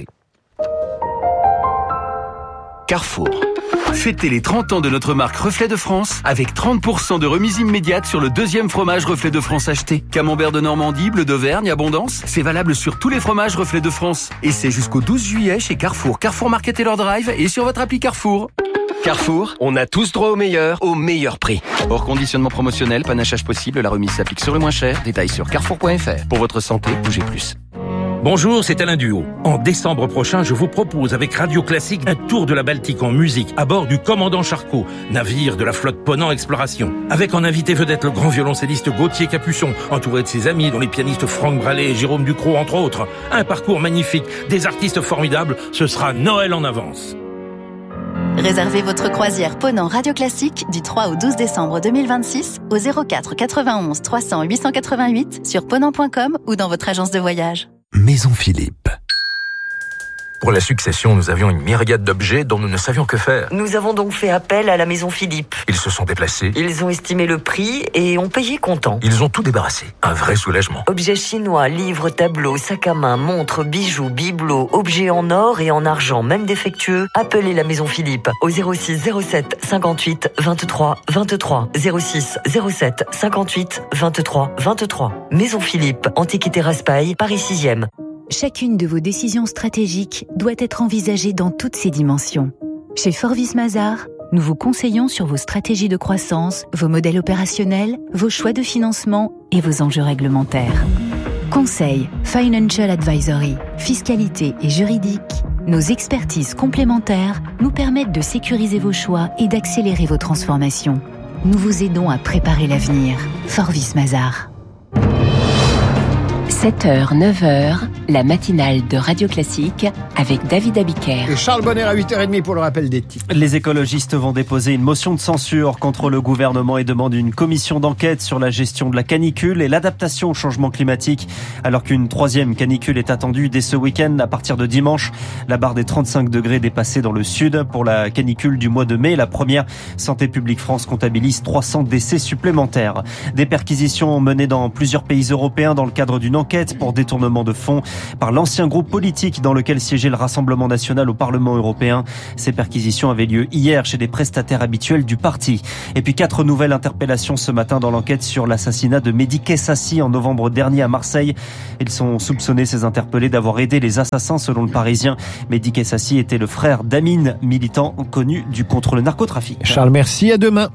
Carrefour. Fêtez les 30 ans de notre marque Reflet de France avec 30% de remise immédiate sur le deuxième fromage Reflet de France acheté. Camembert de Normandie, Bleu d'Auvergne, Abondance, c'est valable sur tous les fromages Reflet de France. Et c'est jusqu'au 12 juillet chez Carrefour, Carrefour Market Taylor Drive et sur votre appli Carrefour. Carrefour, on a tous droit au meilleur prix. Hors conditionnement promotionnel, panachage possible, la remise s'applique sur le moins cher. Détails sur carrefour.fr. Pour votre santé, bougez plus. Bonjour, c'est Alain Duhaut. En décembre prochain, je vous propose avec Radio Classique un tour de la Baltique en musique à bord du Commandant Charcot, navire de la flotte Ponant Exploration. Avec en invité vedette le grand violoncelliste Gauthier Capuçon, entouré de ses amis dont les pianistes Franck Brallet et Jérôme Ducrot entre autres. Un parcours magnifique, des artistes formidables, ce sera Noël en avance. Réservez votre croisière Ponant Radio Classique du 3 au 12 décembre 2026 au 04 91 300 888 sur ponant.com ou dans votre agence de voyage. Maison Philippe. Pour la succession, nous avions une myriade d'objets dont nous ne savions que faire. Nous avons donc fait appel à la maison Philippe. Ils se sont déplacés. Ils ont estimé le prix et ont payé comptant. Ils ont tout débarrassé. Un vrai soulagement. Objets chinois, livres, tableaux, sacs à main, montres, bijoux, bibelots, objets en or et en argent, même défectueux. Appelez la maison Philippe au 06 07 58 23 23. 06 07 58 23 23. Maison Philippe, Antiquité Raspail, Paris 6e. Chacune de vos décisions stratégiques doit être envisagée dans toutes ses dimensions. Chez Forvis Mazars, nous vous conseillons sur vos stratégies de croissance, vos modèles opérationnels, vos choix de financement et vos enjeux réglementaires. Conseil, Financial Advisory, fiscalité et juridique, nos expertises complémentaires nous permettent de sécuriser vos choix et d'accélérer vos transformations. Nous vous aidons à préparer l'avenir. Forvis Mazars. 7h, 9h, la matinale de Radio Classique avec David Abiker. Et Charles Bonner à 8h30 pour le rappel des titres. Les écologistes vont déposer une motion de censure contre le gouvernement et demandent une commission d'enquête sur la gestion de la canicule et l'adaptation au changement climatique. Alors qu'une troisième canicule est attendue dès ce week-end à partir de dimanche. La barre des 35 degrés est dépassée dans le sud. Pour la canicule du mois de mai, la première, Santé publique France comptabilise 300 décès supplémentaires. Des perquisitions menées dans plusieurs pays européens dans le cadre d'une enquête pour détournement de fonds par l'ancien groupe politique dans lequel siégeait le Rassemblement national au Parlement européen. Ces perquisitions avaient lieu hier chez des prestataires habituels du parti. Et puis 4 nouvelles interpellations ce matin dans l'enquête sur l'assassinat de Mehdi Kessassi en novembre dernier à Marseille. Ils sont soupçonnés, ces interpellés, d'avoir aidé les assassins selon le Parisien. Mehdi Kessassi était le frère d'Amine, militant connu contre le narcotrafic. Charles, merci. À demain.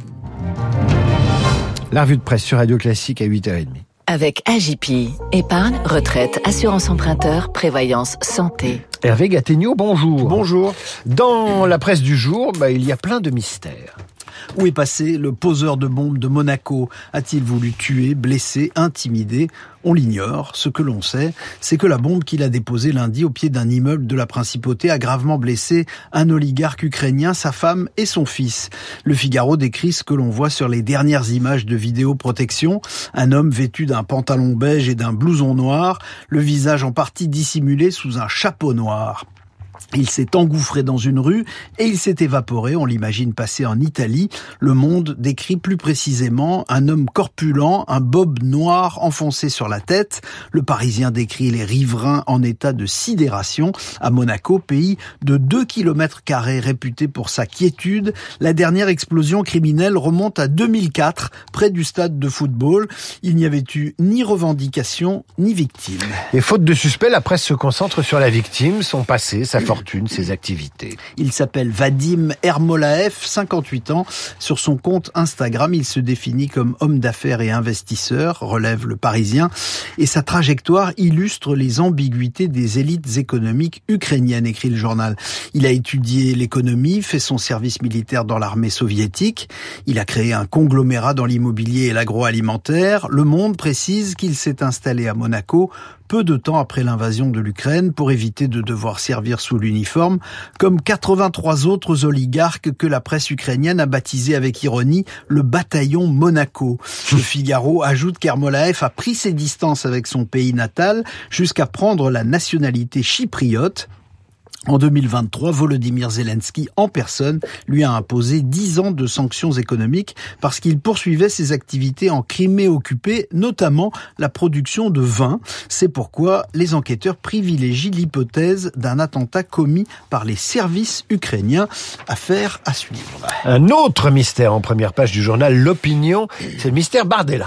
La revue de presse sur Radio Classique à 8h30. Avec AJP, épargne, retraite, assurance emprunteur, prévoyance, santé. Hervé Gattegno, bonjour. Bonjour. Dans la presse du jour, il y a plein de mystères. Où est passé le poseur de bombes de Monaco? A-t-il voulu tuer, blesser, intimider? On l'ignore. Ce que l'on sait, c'est que la bombe qu'il a déposée lundi au pied d'un immeuble de la Principauté a gravement blessé un oligarque ukrainien, sa femme et son fils. Le Figaro décrit ce que l'on voit sur les dernières images de vidéoprotection. Un homme vêtu d'un pantalon beige et d'un blouson noir, le visage en partie dissimulé sous un chapeau noir. Il s'est engouffré dans une rue et il s'est évaporé, on l'imagine passer en Italie. Le Monde décrit plus précisément un homme corpulent, un bob noir enfoncé sur la tête. Le Parisien décrit les riverains en état de sidération. À Monaco, pays de 2 km² réputé pour sa quiétude, la dernière explosion criminelle remonte à 2004, près du stade de football. Il n'y avait eu ni revendication, ni victime. Et faute de suspect, la presse se concentre sur la victime, son passé, sa fortune, ses activités. Il s'appelle Vadim Ermolaev, 58 ans. Sur son compte Instagram, il se définit comme homme d'affaires et investisseur, relève le Parisien. Et sa trajectoire illustre les ambiguïtés des élites économiques ukrainiennes, écrit le journal. Il a étudié l'économie, fait son service militaire dans l'armée soviétique. Il a créé un conglomérat dans l'immobilier et l'agroalimentaire. Le Monde précise qu'il s'est installé à Monaco peu de temps après l'invasion de l'Ukraine pour éviter de devoir servir sous l'uniforme, comme 83 autres oligarques que la presse ukrainienne a baptisé avec ironie le bataillon Monaco. Le Figaro ajoute qu'Ermolaev a pris ses distances avec son pays natal jusqu'à prendre la nationalité chypriote. En 2023, Volodymyr Zelensky, en personne, lui a imposé 10 ans de sanctions économiques parce qu'il poursuivait ses activités en Crimée occupée, notamment la production de vin. C'est pourquoi les enquêteurs privilégient l'hypothèse d'un attentat commis par les services ukrainiens. Affaire à suivre. Un autre mystère en première page du journal L'Opinion, c'est le mystère Bardella.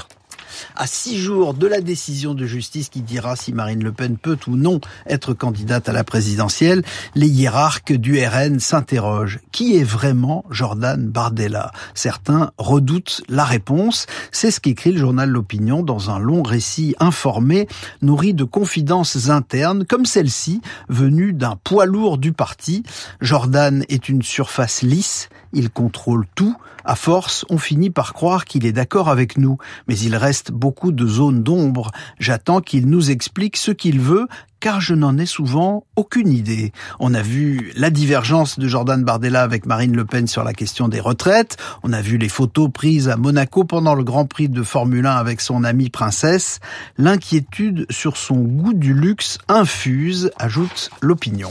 À 6 jours de la décision de justice qui dira si Marine Le Pen peut ou non être candidate à la présidentielle, les hiérarques du RN s'interrogent. Qui est vraiment Jordan Bardella? Certains redoutent la réponse. C'est ce qu'écrit le journal L'Opinion dans un long récit informé, nourri de confidences internes, comme celle-ci, venue d'un poids lourd du parti. Jordan est une surface lisse, il contrôle tout. À force, on finit par croire qu'il est d'accord avec nous, mais il reste beaucoup de zones d'ombre. J'attends qu'il nous explique ce qu'il veut, car je n'en ai souvent aucune idée. On a vu la divergence de Jordan Bardella avec Marine Le Pen sur la question des retraites. On a vu les photos prises à Monaco pendant le Grand Prix de Formule 1 avec son amie princesse. L'inquiétude sur son goût du luxe infuse, ajoute L'Opinion.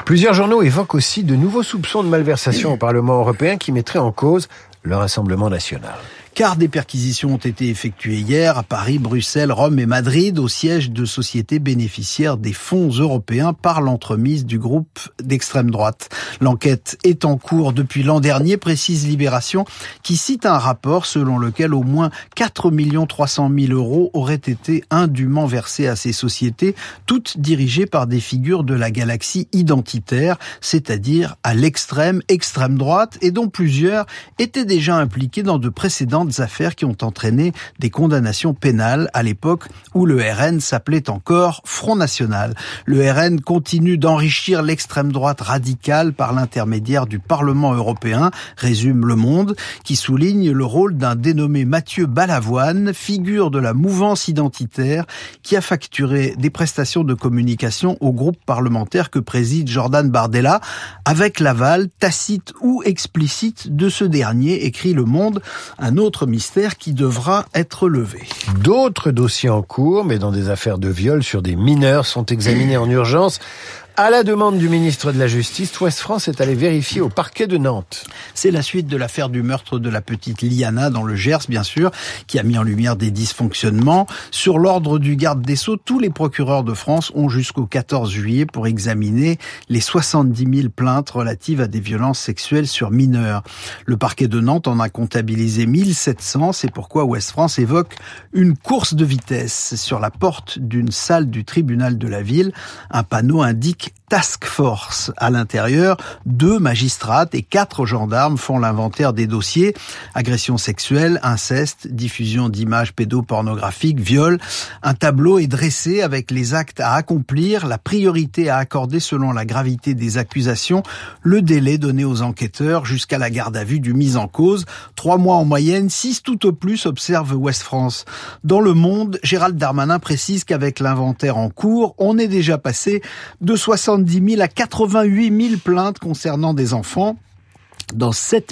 Plusieurs journaux évoquent aussi de nouveaux soupçons de malversation au Parlement européen qui mettraient en cause le Rassemblement national. Car des perquisitions ont été effectuées hier à Paris, Bruxelles, Rome et Madrid au siège de sociétés bénéficiaires des fonds européens par l'entremise du groupe d'extrême droite. L'enquête est en cours depuis l'an dernier, précise Libération, qui cite un rapport selon lequel au moins 4 300 000 € auraient été indûment versés à ces sociétés, toutes dirigées par des figures de la galaxie identitaire, c'est-à-dire à l'extrême droite, et dont plusieurs étaient déjà impliqués dans de précédentes affaires qui ont entraîné des condamnations pénales à l'époque où le RN s'appelait encore Front National. Le RN continue d'enrichir l'extrême droite radicale par l'intermédiaire du Parlement européen, résume Le Monde, qui souligne le rôle d'un dénommé Mathieu Balavoine, figure de la mouvance identitaire, qui a facturé des prestations de communication au groupe parlementaire que préside Jordan Bardella, avec l'aval tacite ou explicite de ce dernier, écrit Le Monde, un autre mystère qui devra être levé. D'autres dossiers en cours, mais dans des affaires de viol sur des mineurs, sont examinés en urgence. À la demande du ministre de la Justice, Ouest France est allé vérifier au parquet de Nantes. C'est la suite de l'affaire du meurtre de la petite Liana dans le Gers, bien sûr, qui a mis en lumière des dysfonctionnements. Sur l'ordre du garde des Sceaux, tous les procureurs de France ont jusqu'au 14 juillet pour examiner les 70 000 plaintes relatives à des violences sexuelles sur mineurs. Le parquet de Nantes en a comptabilisé 1700. C'est pourquoi Ouest France évoque une course de vitesse. Sur la porte d'une salle du tribunal de la ville, un panneau indique Task Force. À l'intérieur, 2 magistrates et 4 gendarmes font l'inventaire des dossiers. Agression sexuelle, inceste, diffusion d'images pédopornographiques, viol. Un tableau est dressé avec les actes à accomplir, la priorité à accorder selon la gravité des accusations, le délai donné aux enquêteurs jusqu'à la garde à vue du mis en cause. 3 mois en moyenne, 6 tout au plus, observe Ouest France. Dans Le Monde, Gérald Darmanin précise qu'avec l'inventaire en cours, on est déjà passé de 70 000 à 88 000 plaintes concernant des enfants. Dans 7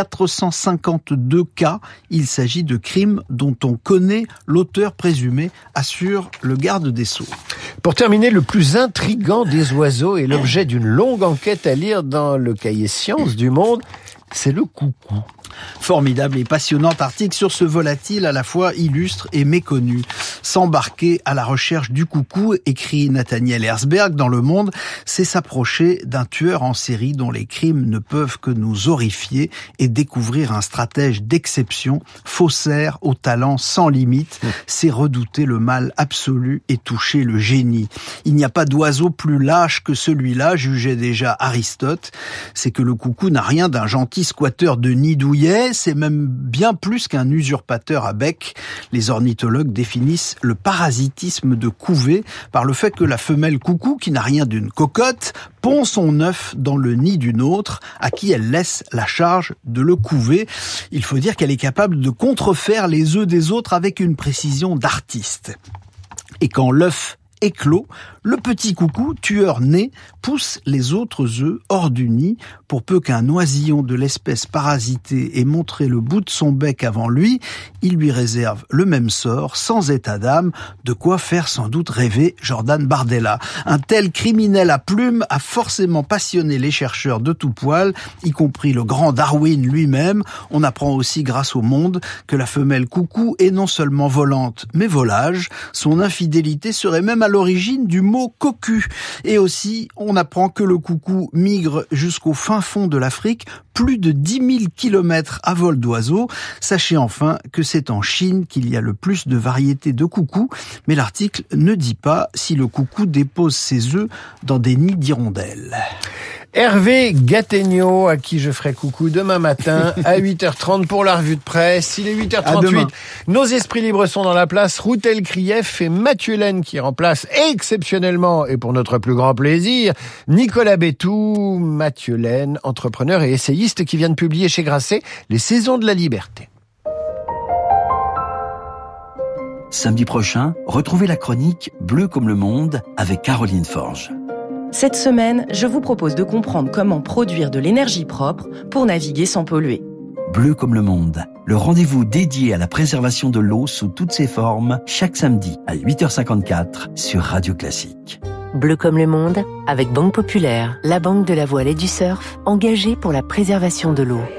452 cas, il s'agit de crimes dont on connaît l'auteur présumé, assure le garde des Sceaux. Pour terminer, le plus intrigant des oiseaux est l'objet d'une longue enquête à lire dans le cahier Sciences du Monde, c'est le coucou. Formidable et passionnant article sur ce volatile à la fois illustre et méconnu. S'embarquer à la recherche du coucou, écrit Nathaniel Herzberg dans Le Monde, c'est s'approcher d'un tueur en série dont les crimes ne peuvent que nous horrifier et découvrir un stratège d'exception, faussaire au talent sans limite. C'est redouter le mal absolu et toucher le génie. Il n'y a pas d'oiseau plus lâche que celui-là, jugeait déjà Aristote. C'est que le coucou n'a rien d'un gentil squatteur de nid douillet, c'est même bien plus qu'un usurpateur à bec. Les ornithologues définissent le parasitisme de couvée par le fait que la femelle coucou, qui n'a rien d'une cocotte, pond son œuf dans le nid d'une autre, à qui elle laisse la charge de le couver. Il faut dire qu'elle est capable de contrefaire les œufs des autres avec une précision d'artiste. Et quand l'œuf éclos, le petit coucou, tueur né, pousse les autres œufs hors du nid. Pour peu qu'un oisillon de l'espèce parasitée ait montré le bout de son bec avant lui, il lui réserve le même sort, sans état d'âme, de quoi faire sans doute rêver Jordan Bardella. Un tel criminel à plumes a forcément passionné les chercheurs de tout poil, y compris le grand Darwin lui-même. On apprend aussi grâce au Monde que la femelle coucou est non seulement volante, mais volage. Son infidélité serait même à l'origine du mot cocu. Et aussi, on apprend que le coucou migre jusqu'au fin fond de l'Afrique, plus de 10 000 kilomètres à vol d'oiseau. Sachez enfin que c'est en Chine qu'il y a le plus de variétés de coucous, mais l'article ne dit pas si le coucou dépose ses œufs dans des nids d'hirondelles. Hervé Gattegno, à qui je ferai coucou demain matin à 8h30 pour la revue de presse. Il est 8h38. Nos esprits libres sont dans la place. Routel Krief et Mathieu Laine qui remplacent exceptionnellement et pour notre plus grand plaisir Nicolas Bétou. Mathieu Laine, entrepreneur et essayiste qui vient de publier chez Grasset Les Saisons de la Liberté. Samedi prochain, retrouvez la chronique Bleu comme le monde avec Caroline Forge. Cette semaine, je vous propose de comprendre comment produire de l'énergie propre pour naviguer sans polluer. Bleu comme le monde, le rendez-vous dédié à la préservation de l'eau sous toutes ses formes, chaque samedi à 8h54 sur Radio Classique. Bleu comme le monde, avec Banque Populaire, la banque de la voile et du surf, engagée pour la préservation de l'eau.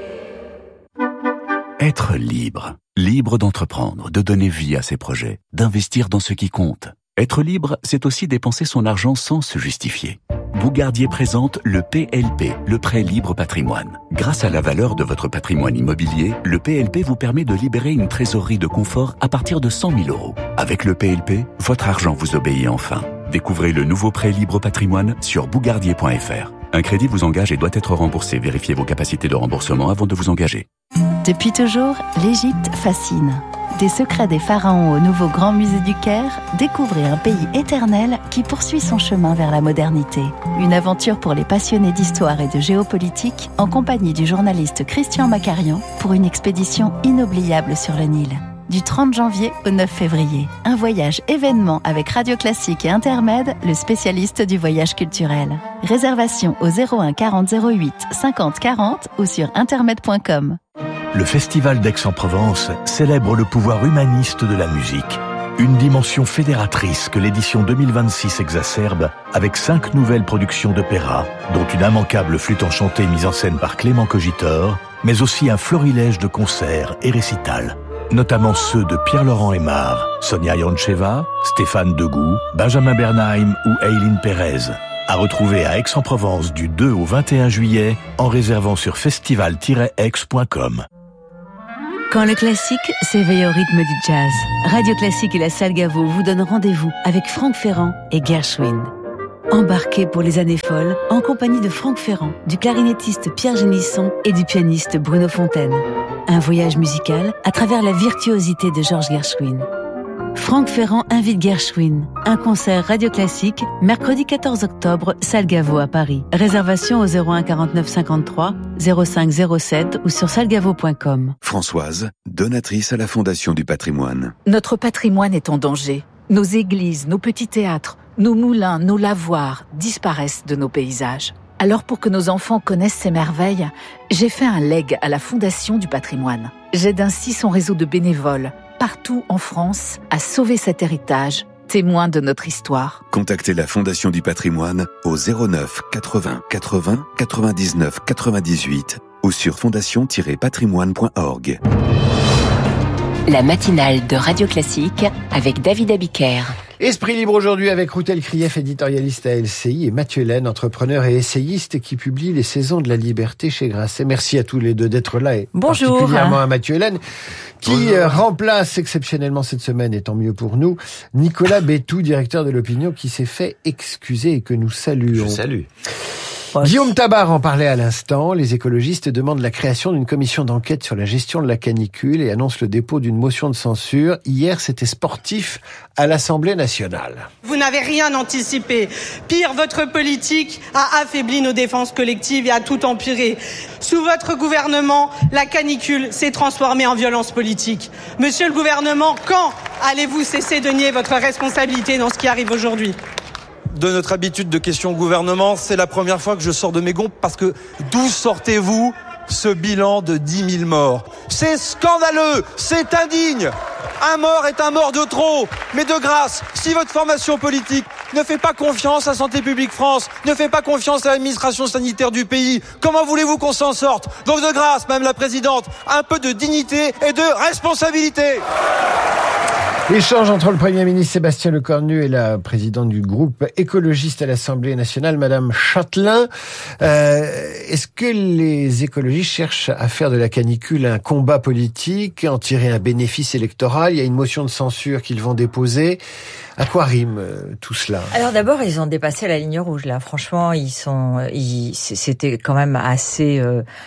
Être libre. Libre d'entreprendre, de donner vie à ses projets, d'investir dans ce qui compte. Être libre, c'est aussi dépenser son argent sans se justifier. Bougardier présente le PLP, le prêt libre patrimoine. Grâce à la valeur de votre patrimoine immobilier, le PLP vous permet de libérer une trésorerie de confort à partir de 100 000 €. Avec le PLP, votre argent vous obéit enfin. Découvrez le nouveau prêt libre patrimoine sur bougardier.fr. Un crédit vous engage et doit être remboursé. Vérifiez vos capacités de remboursement avant de vous engager. Depuis toujours, l'Égypte fascine. Des secrets des pharaons au nouveau Grand Musée du Caire, découvrez un pays éternel qui poursuit son chemin vers la modernité. Une aventure pour les passionnés d'histoire et de géopolitique en compagnie du journaliste Christian Macarian pour une expédition inoubliable sur le Nil. Du 30 janvier au 9 février. Un voyage événement avec Radio Classique et Intermed, le spécialiste du voyage culturel. Réservation au 01 40 08 50 40 ou sur intermed.com. Le Festival d'Aix-en-Provence célèbre le pouvoir humaniste de la musique. Une dimension fédératrice que l'édition 2026 exacerbe avec 5 nouvelles productions d'opéra, dont une immanquable flûte enchantée mise en scène par Clément Cogitor, mais aussi un florilège de concerts et récitals, notamment ceux de Pierre-Laurent Aimard, Sonia Yoncheva, Stéphane Degout, Benjamin Bernheim ou Eileen Pérez. À retrouver à Aix-en-Provence du 2 au 21 juillet en réservant sur festival-aix.com. Quand le classique s'éveille au rythme du jazz, Radio Classique et la Salle Gaveau vous donnent rendez-vous avec Franck Ferrand et Gershwin. Embarquez pour les années folles en compagnie de Franck Ferrand, du clarinettiste Pierre Génisson et du pianiste Bruno Fontaine. Un voyage musical à travers la virtuosité de Georges Gershwin. Franck Ferrand invite Gershwin. Un concert Radio Classique, mercredi 14 octobre, Salle Gaveau à Paris. Réservation au 01 49 53 05 07 ou sur salgavo.com. Françoise, donatrice à la Fondation du patrimoine. Notre patrimoine est en danger. Nos églises, nos petits théâtres, nos moulins, nos lavoirs disparaissent de nos paysages. Alors pour que nos enfants connaissent ces merveilles, j'ai fait un legs à la Fondation du patrimoine. J'aide ainsi son réseau de bénévoles partout en France à sauver cet héritage, témoin de notre histoire. Contactez la Fondation du patrimoine au 09 80 80 99 98 ou sur fondation-patrimoine.org. La matinale de Radio Classique avec David Abiker. Esprit libre aujourd'hui avec Routel Krief, éditorialiste à LCI, et Mathieu Laine, entrepreneur et essayiste qui publie Les Saisons de la Liberté chez Grasset. Merci à tous les deux d'être là et bonjour. Particulièrement à Mathieu Laine qui remplace exceptionnellement cette semaine, et tant mieux pour nous, Nicolas Bétou, directeur de l'Opinion, qui s'est fait excuser et que nous saluons. Je salue. Guillaume Tabar en parlait à l'instant. Les écologistes demandent la création d'une commission d'enquête sur la gestion de la canicule et annoncent le dépôt d'une motion de censure. Hier, c'était sportif à l'Assemblée nationale. Vous n'avez rien anticipé. Pire, votre politique a affaibli nos défenses collectives et a tout empiré. Sous votre gouvernement, la canicule s'est transformée en violence politique. Monsieur le gouvernement, quand allez-vous cesser de nier votre responsabilité dans ce qui arrive aujourd'hui ? De notre habitude de questions au gouvernement, c'est la première fois que je sors de mes gonds parce que d'où sortez-vous ce bilan de 10 000 morts ? C'est scandaleux, c'est indigne. Un mort est un mort de trop. Mais de grâce, si votre formation politique ne fait pas confiance à Santé publique France, ne fait pas confiance à l'administration sanitaire du pays, comment voulez-vous qu'on s'en sorte ? Donc de grâce, Madame la Présidente, un peu de dignité et de responsabilité. Échange entre le Premier ministre Sébastien Lecornu et la présidente du groupe écologiste à l'Assemblée nationale, Madame Châtelain. Est-ce que les écologistes cherchent à faire de la canicule un combat politique, en tirer un bénéfice électoral ? Il y a une motion de censure qu'ils vont déposer. À quoi rime tout cela ? Alors d'abord, ils ont dépassé la ligne rouge là. Franchement, c'était quand même assez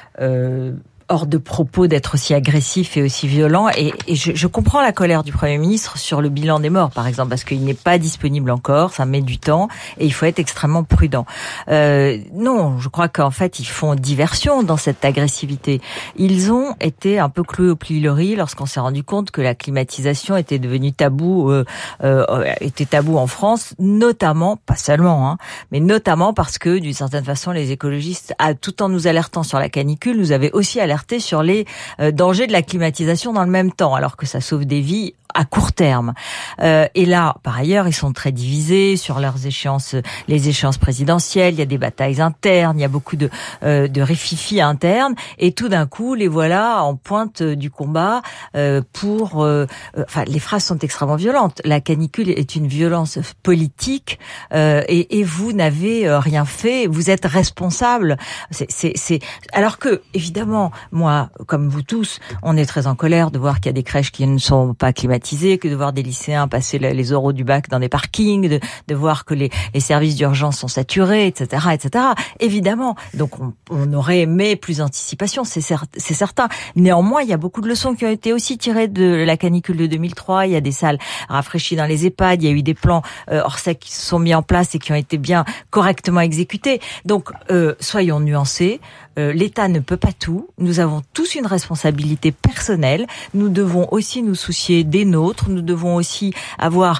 hors de propos d'être aussi agressif et aussi violent. Et je comprends la colère du Premier ministre sur le bilan des morts, par exemple, parce qu'il n'est pas disponible encore, ça met du temps, et il faut être extrêmement prudent. Non, je crois qu'en fait, ils font diversion dans cette agressivité. Ils ont été un peu cloués au pilori lorsqu'on s'est rendu compte que la climatisation était devenue tabou, était tabou en France, notamment, pas seulement, mais notamment parce que, d'une certaine façon, les écologistes, tout en nous alertant sur la canicule, nous avaient aussi alerté sur les dangers de la climatisation dans le même temps, alors que ça sauve des vies à court terme. Et là, par ailleurs, ils sont très divisés sur leurs échéances, les échéances présidentielles. Il y a des batailles internes, il y a beaucoup de rififi internes. Et tout d'un coup, les voilà en pointe du combat pour. Les phrases sont extrêmement violentes. La canicule est une violence politique et vous n'avez rien fait. Vous êtes responsable. C'est alors que évidemment, moi, comme vous tous, on est très en colère de voir qu'il y a des crèches qui ne sont pas climatisées, que de voir des lycéens passer les oraux du bac dans des parkings, de voir que les services d'urgence sont saturés, etc., etc. Évidemment. Donc on aurait aimé plus d'anticipation, c'est certain. Néanmoins, il y a beaucoup de leçons qui ont été aussi tirées de la canicule de 2003. Il y a des salles rafraîchies dans les EHPAD. Il y a eu des plans Orsec qui se sont mis en place et qui ont été bien correctement exécutés. Donc soyons nuancés. L'État ne peut pas tout. Nous avons tous une responsabilité personnelle. Nous devons aussi nous soucier des nôtres. Nous devons aussi avoir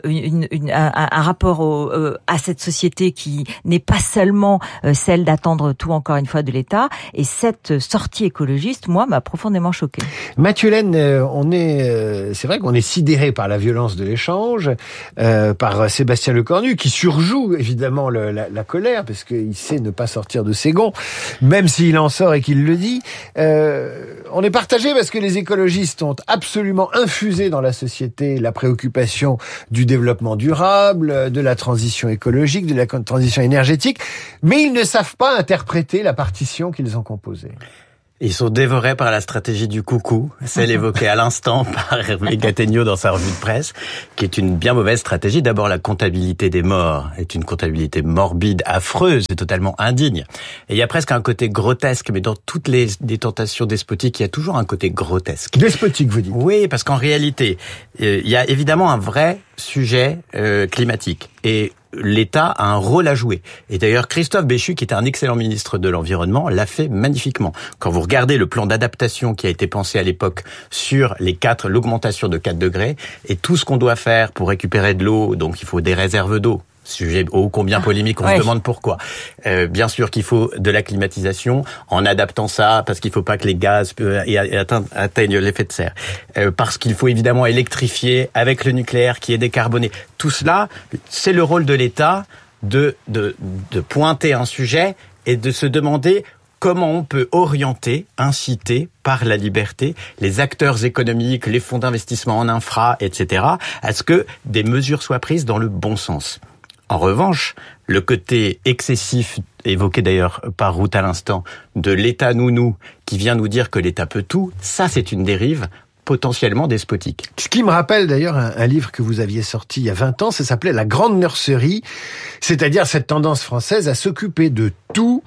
un rapport à cette société qui n'est pas seulement celle d'attendre tout encore une fois de l'État. Et cette sortie écologiste, moi, m'a profondément choquée. Mathieu Laine, c'est vrai qu'on est sidéré par la violence de l'échange, par Sébastien Lecornu, qui surjoue évidemment la colère, parce qu'il sait ne pas sortir de ses gonds, même s'il en sort et qu'il le dit. On est partagé parce que les écologistes ont absolument infusé dans la société la préoccupation du développement durable, de la transition écologique, de la transition énergétique, mais ils ne savent pas interpréter la partition qu'ils ont composée. Ils sont dévorés par la stratégie du coucou, celle évoquée à l'instant par Hervé Gattegno dans sa revue de presse, qui est une bien mauvaise stratégie. D'abord, la comptabilité des morts est une comptabilité morbide, affreuse et totalement indigne. Et il y a presque un côté grotesque, mais dans toutes les tentations despotiques, il y a toujours un côté grotesque. Despotique, vous dites? Oui, parce qu'en réalité, il y a évidemment un vrai sujet climatique. Et l'État a un rôle à jouer. Et d'ailleurs, Christophe Béchu, qui était un excellent ministre de l'Environnement, l'a fait magnifiquement. Quand vous regardez le plan d'adaptation qui a été pensé à l'époque sur l'augmentation de 4 degrés, et tout ce qu'on doit faire pour récupérer de l'eau, donc il faut des réserves d'eau. Sujet ô combien polémique, on se demande pourquoi. Bien sûr qu'il faut de la climatisation en adaptant ça, parce qu'il faut pas que les gaz atteignent l'effet de serre. Parce qu'il faut évidemment électrifier avec le nucléaire qui est décarboné. Tout cela, c'est le rôle de l'État de pointer un sujet et de se demander comment on peut orienter, inciter par la liberté les acteurs économiques, les fonds d'investissement en infra, etc., à ce que des mesures soient prises dans le bon sens. En revanche, le côté excessif, évoqué d'ailleurs par Ruth à l'instant, de l'État nounou, qui vient nous dire que l'État peut tout, ça c'est une dérive potentiellement despotique. Ce qui me rappelle d'ailleurs un livre que vous aviez sorti il y a 20 ans, ça s'appelait La Grande Nurserie, c'est-à-dire cette tendance française à s'occuper de tout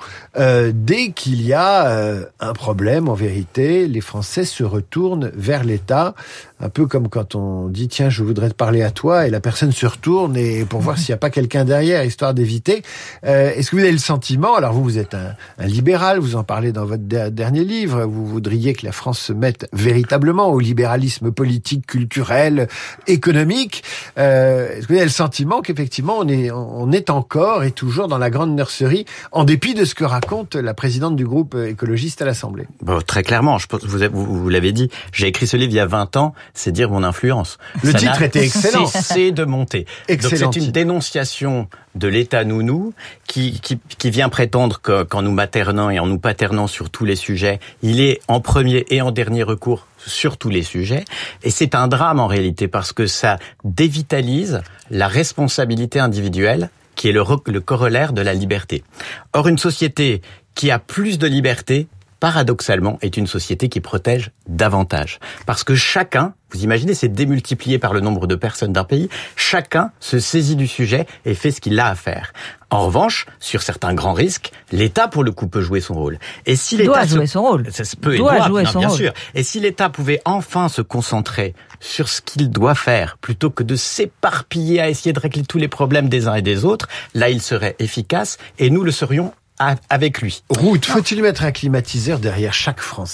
dès qu'il y a un problème. En vérité, les Français se retournent vers l'État, un peu comme quand on dit « Tiens, je voudrais te parler à toi » et la personne se retourne et pour voir s'il n'y a pas quelqu'un derrière, histoire d'éviter. Est-ce que vous avez le sentiment, alors vous êtes un libéral, vous en parlez dans votre dernier livre, vous voudriez que la France se mette véritablement au libéralisme politique, culturel, économique. Est-ce que vous avez le sentiment qu'effectivement on est encore et toujours dans la grande nurserie, en dépit de ce que raconte la présidente du groupe écologiste à l'Assemblée? Bon, très clairement, je pense, vous l'avez dit, j'ai écrit ce livre il y a 20 ans, c'est dire mon influence. Le titre était excellent. Cessé de monter. Excellent. Donc c'est une dénonciation de l'État nounou qui vient prétendre qu'en nous maternant et en nous paternant sur tous les sujets, il est en premier et en dernier recours sur tous les sujets. Et c'est un drame en réalité parce que ça dévitalise la responsabilité individuelle qui est le corollaire de la liberté. Or, une société qui a plus de liberté, paradoxalement, est une société qui protège davantage. Parce que chacun, vous imaginez, c'est démultiplié par le nombre de personnes d'un pays, chacun se saisit du sujet et fait ce qu'il a à faire. En revanche, sur certains grands risques, l'État, pour le coup, peut jouer son rôle. Et si l'État doit jouer son rôle. Ça peut et doit jouer son rôle. Sûr. Et si l'État pouvait enfin se concentrer sur ce qu'il doit faire, plutôt que de s'éparpiller à essayer de régler tous les problèmes des uns et des autres, là, il serait efficace et nous le serions avec lui. Ruth, faut-il mettre un climatiseur derrière chaque Français?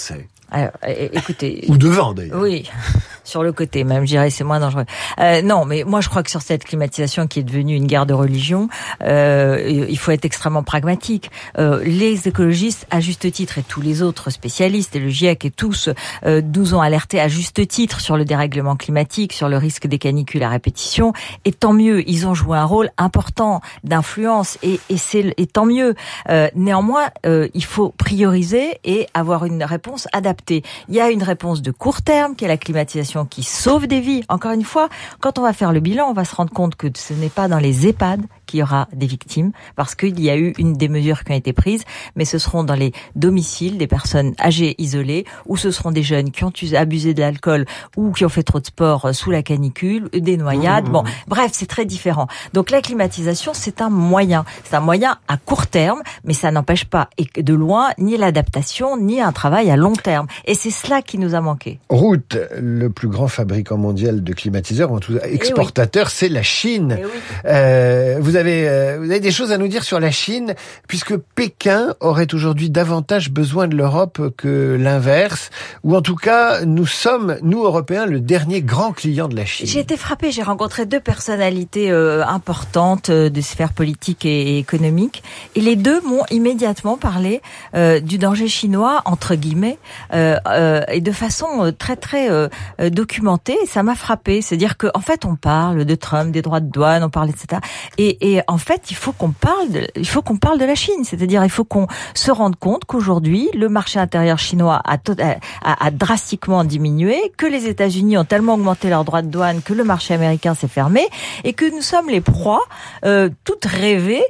Alors, écoutez. Ou devant, d'ailleurs. Oui. Sur le côté, même, je dirais, c'est moins dangereux. Non, mais moi, je crois que sur cette climatisation qui est devenue une guerre de religion, il faut être extrêmement pragmatique. Les écologistes, à juste titre, et tous les autres spécialistes, et le GIEC et tous, nous ont alertés à juste titre sur le dérèglement climatique, sur le risque des canicules à répétition. Et tant mieux, ils ont joué un rôle important d'influence, et tant mieux. Néanmoins, il faut prioriser et avoir une réponse adaptée. Il y a une réponse de court terme, qui est la climatisation qui sauve des vies. Encore une fois, quand on va faire le bilan, on va se rendre compte que ce n'est pas dans les EHPAD qu'il y aura des victimes, parce qu'il y a eu une des mesures qui ont été prises, mais ce seront dans les domiciles des personnes âgées isolées, ou ce seront des jeunes qui ont abusé de l'alcool ou qui ont fait trop de sport sous la canicule, des noyades. Bon, bref, c'est très différent. Donc la climatisation, c'est un moyen à court terme, mais ça n'empêche pas, et de loin, ni l'adaptation, ni un travail à long terme. Et c'est cela qui nous a manqué. Ruth, le plus grand fabricant mondial de climatiseurs, en tout cas exportateur, c'est la Chine. Vous avez des choses à nous dire sur la Chine, puisque Pékin aurait aujourd'hui davantage besoin de l'Europe que l'inverse, ou en tout cas, nous sommes, nous Européens, le dernier grand client de la Chine. J'ai été frappée, j'ai rencontré deux personnalités importantes des sphères politiques et économiques, et les deux m'ont immédiatement parlé du danger chinois, entre guillemets, et de façon très très documentée. Ça m'a frappée, c'est-à-dire qu'en fait on parle de Trump, des droits de douane, on parle etc. Et en fait il faut qu'on parle de la Chine, c'est-à-dire il faut qu'on se rende compte qu'aujourd'hui le marché intérieur chinois a drastiquement diminué, que les États-Unis ont tellement augmenté leurs droits de douane que le marché américain s'est fermé, et que nous sommes les proies toutes rêvées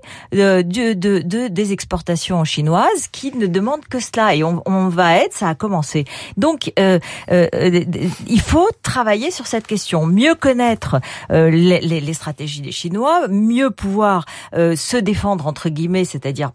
des exportations chinoises qui ne demandent que cela, et on va être, ça a commencé. Donc il faut travailler sur cette question, mieux connaître les stratégies des Chinois, mieux pouvoir se défendre entre guillemets, c'est-à-dire